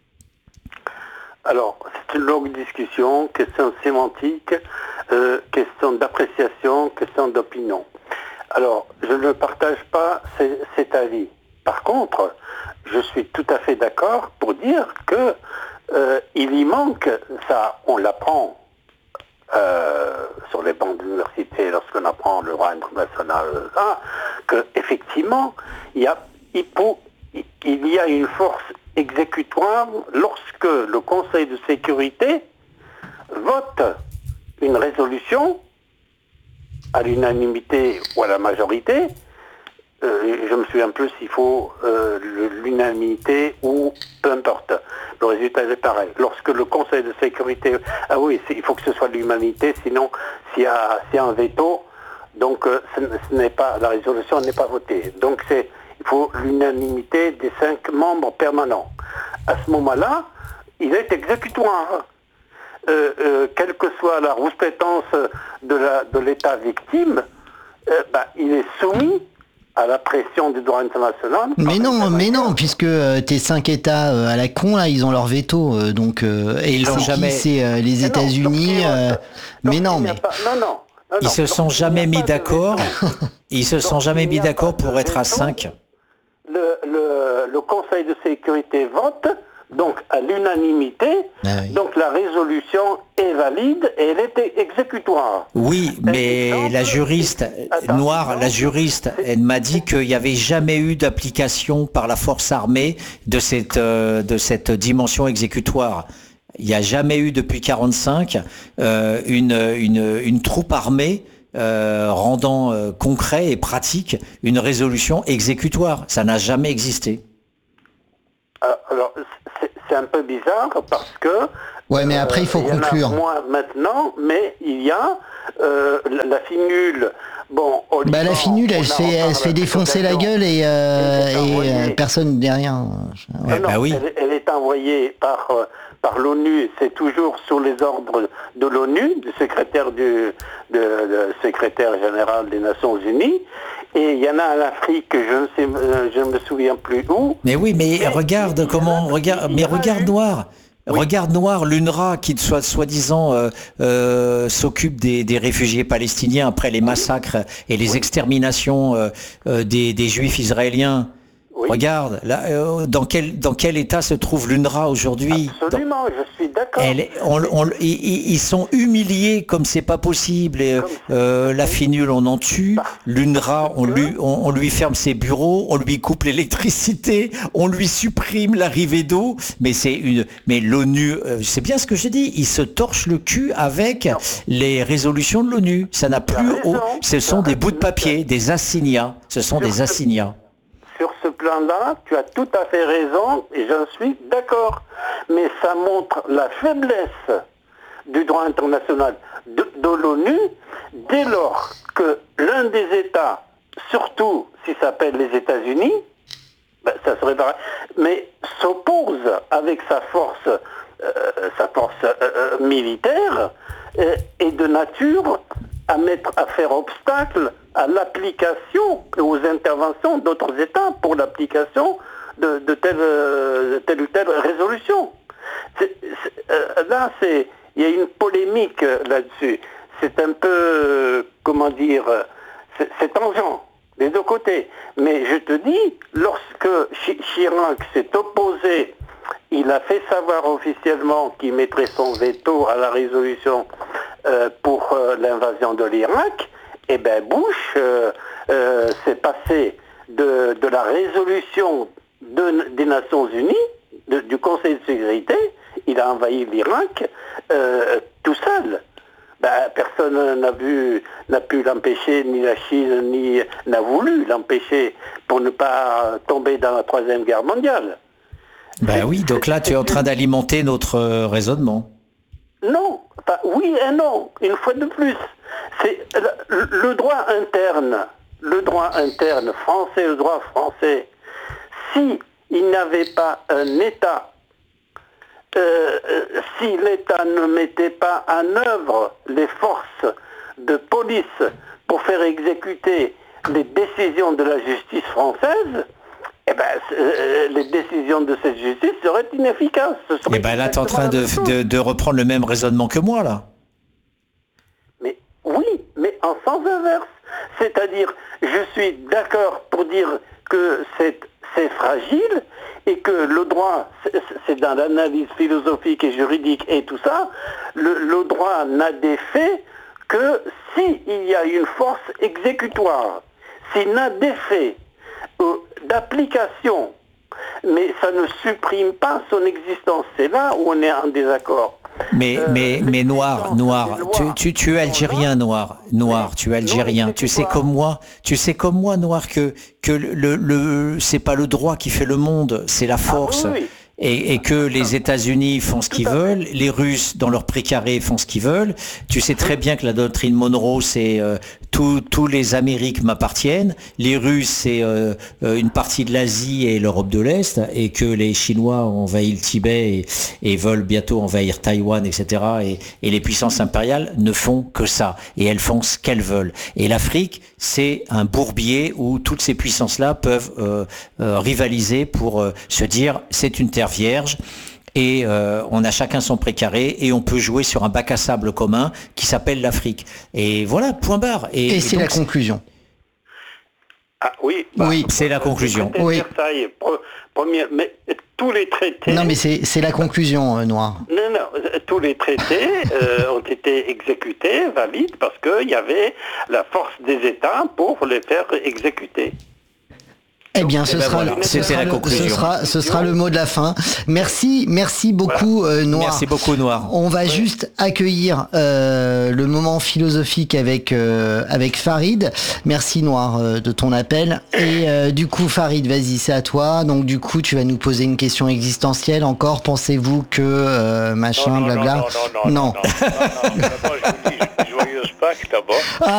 Speaker 3: Alors, c'est une longue discussion, question sémantique, euh, question d'appréciation, question d'opinion. Alors, je ne partage pas c- cet avis. Par contre, je suis tout à fait d'accord pour dire que euh, il y manque, ça on l'apprend Euh, sur les bancs d'université, lorsqu'on apprend le droit international, hein, que effectivement, il y a, il, faut, il y a une force exécutoire lorsque le Conseil de sécurité vote une résolution à l'unanimité ou à la majorité. Euh, je me souviens plus s'il faut euh, l'unanimité ou peu importe. Le résultat est pareil. Lorsque le Conseil de sécurité... Ah oui, il faut que ce soit l'humanité, sinon s'il y a, s'il y a un veto, donc euh, ce, ce n'est pas, la résolution n'est pas votée. Donc c'est, il faut l'unanimité des cinq membres permanents. À ce moment-là, il est exécutoire. Euh, euh, quelle que soit la rouspétance de, la, de l'État victime, euh, bah, il est soumis à la pression du droit international.
Speaker 2: Mais non, mais non, puisque euh, tes cinq États euh, à la con là, ils ont leur veto, euh, donc euh, et ils
Speaker 1: c'est
Speaker 2: ont jamais. C'est euh, les États-Unis. Euh, mais non, mais
Speaker 3: pas, non, non, non,
Speaker 1: ils se sont jamais mis d'accord. Ils se sont jamais mis d'accord pour être à cinq.
Speaker 3: Le, le, le Conseil de sécurité vote. Donc à l'unanimité, ah oui. Donc la résolution est valide et elle est exécutoire.
Speaker 1: Oui, mais exemple, la juriste attends, noire, la juriste, elle m'a dit qu'il n'y avait jamais eu d'application par la force armée de cette, euh, de cette dimension exécutoire. Il n'y a jamais eu depuis quarante-cinq euh, une, une, une troupe armée euh, rendant euh, concret et pratique une résolution exécutoire. Ça n'a jamais existé.
Speaker 3: Alors, c'est, c'est un peu bizarre parce que...
Speaker 2: Ouais, mais après, il faut
Speaker 3: euh,
Speaker 2: conclure.
Speaker 3: Il y en a moins maintenant, mais il y a euh, la, la finule... Bon, au
Speaker 2: bah,
Speaker 3: Liban,
Speaker 2: la finule, elle, fait, elle se fait défoncer la gueule et, euh, et euh, personne derrière.
Speaker 3: Ouais. Non, bah oui. elle, elle est envoyée par, euh, par l'ONU, c'est toujours sous les ordres de l'ONU, du secrétaire, du, de, de secrétaire général des Nations Unies. Et il y en a en Afrique, je ne sais, je ne me souviens plus où.
Speaker 1: Mais oui, mais, mais regarde comment, regarde, mais regarde Noir. Oui. Regarde Noir, l'U N R W A qui soit soi-disant euh, euh, s'occupe des, des réfugiés palestiniens après les massacres et les oui. exterminations euh, euh, des, des Juifs israéliens. Oui. Regarde, là, euh, dans quel dans quel état se trouve l'U N R W A aujourd'hui?
Speaker 3: Absolument, dans, je suis d'accord.
Speaker 1: Elle, on, on, ils, ils sont humiliés comme c'est pas possible. Et, euh, la finule, on en tue. L'U N R W A, on lui on, on lui ferme ses bureaux, on lui coupe l'électricité, on lui supprime l'arrivée d'eau. Mais c'est une, mais l'ONU, euh, c'est bien ce que je dis. Ils se torchent le cul avec non. les résolutions de l'ONU. Ça n'a plus, haut, ce sont des bouts de papier, des assignats. Ce sont des assignats.
Speaker 3: Sur ce plan-là, tu as tout à fait raison et j'en suis d'accord. Mais ça montre la faiblesse du droit international de, de l'ONU dès lors que l'un des États, surtout s'il s'appelle les États-Unis, ben, ça serait pareil, mais s'oppose avec sa force, euh, sa force euh, militaire euh, et de nature à mettre, à faire obstacle à l'application et aux interventions d'autres États pour l'application de, de, telle, de telle ou telle résolution. C'est, c'est, euh, là, c'est, il y a une polémique là-dessus. C'est un peu, comment dire, c'est, c'est tangent des deux côtés. Mais je te dis, lorsque Chirac s'est opposé, il a fait savoir officiellement qu'il mettrait son veto à la résolution euh, pour euh, l'invasion de l'Irak. Eh bien, Bush euh, euh, s'est passé de, de la résolution de, des Nations Unies, de, du Conseil de sécurité, il a envahi l'Irak euh, tout seul. Ben, personne n'a, vu, n'a pu l'empêcher, ni la Chine, ni n'a voulu l'empêcher pour ne pas tomber dans la Troisième Guerre mondiale.
Speaker 1: Ben oui, donc là, tu es en train d'alimenter notre raisonnement.
Speaker 3: Non, enfin, oui et non, une fois de plus. C'est le, le droit interne, le droit interne français, le droit français, si il n'avait pas un État, euh, si l'État ne mettait pas en œuvre les forces de police pour faire exécuter les décisions de la justice française, eh ben, euh, les décisions de cette justice seraient inefficaces.
Speaker 1: Eh ben là, tu es en train de, de, de reprendre le même raisonnement que moi, là.
Speaker 3: Mais oui, mais en sens inverse. C'est-à-dire, je suis d'accord pour dire que c'est, c'est fragile et que le droit, c'est, c'est dans l'analyse philosophique et juridique et tout ça, le, le droit n'a d'effet que s'il y a une force exécutoire. S'il n'a d'effet d'application mais ça ne supprime pas son existence. C'est là où on est en désaccord.
Speaker 1: Mais, euh, mais, mais Noir, Noir, tu, tu, tu es algérien, Noir, Noir,
Speaker 3: oui.
Speaker 1: tu es algérien. Non, tu sais comme moi, tu sais comme moi, Noir, que, que le, le, c'est pas le droit qui fait le monde, c'est la force. Ah, oui, oui. Et, et que les États-Unis font ce qu'ils veulent, les Russes dans leur précaré font ce qu'ils veulent. Tu sais très bien que la doctrine Monroe, c'est euh, tous tous les Amériques m'appartiennent, les Russes c'est euh, une partie de l'Asie et l'Europe de l'Est, et que les Chinois ont envahi le Tibet et, et veulent bientôt envahir Taïwan, et cetera. Et, et les puissances impériales ne font que ça, et elles font ce qu'elles veulent. Et l'Afrique, c'est un bourbier où toutes ces puissances-là peuvent euh, euh, rivaliser pour euh, se dire c'est une terre vierge et euh, on a chacun son précaré et on peut jouer sur un bac à sable commun qui s'appelle l'Afrique. Et voilà, point barre. Et,
Speaker 2: et, et c'est
Speaker 1: donc,
Speaker 2: la conclusion.
Speaker 3: Ah oui, bah,
Speaker 1: oui, c'est la conclusion.
Speaker 3: Oui. Versailles, premier, mais tous les traités.
Speaker 2: Non, mais c'est c'est la conclusion, euh, Noir.
Speaker 3: Non, non, tous les traités euh, ont été exécutés, valides, parce qu'il y avait la force des États pour les faire exécuter.
Speaker 2: Eh bien, ce, ben sera, voilà, ce, sera, la le, ce, sera, ce sera le mot de la fin. Merci, merci beaucoup, voilà. euh, Noir.
Speaker 1: Merci beaucoup, Noir.
Speaker 2: On va ouais. juste accueillir euh, le moment philosophique avec euh, avec Farid. Merci, Noir, euh, de ton appel. Et euh, du coup, Farid, vas-y, c'est à toi. Donc, du coup, tu vas nous poser une question existentielle. Encore, pensez-vous que euh, machin,
Speaker 4: non, non,
Speaker 2: blabla.
Speaker 4: Non, non, non, non. non, non, non, non, non, non, non, non, non, non, non, non, non, non, non, non, non, non, joyeuse Pâques d'abord.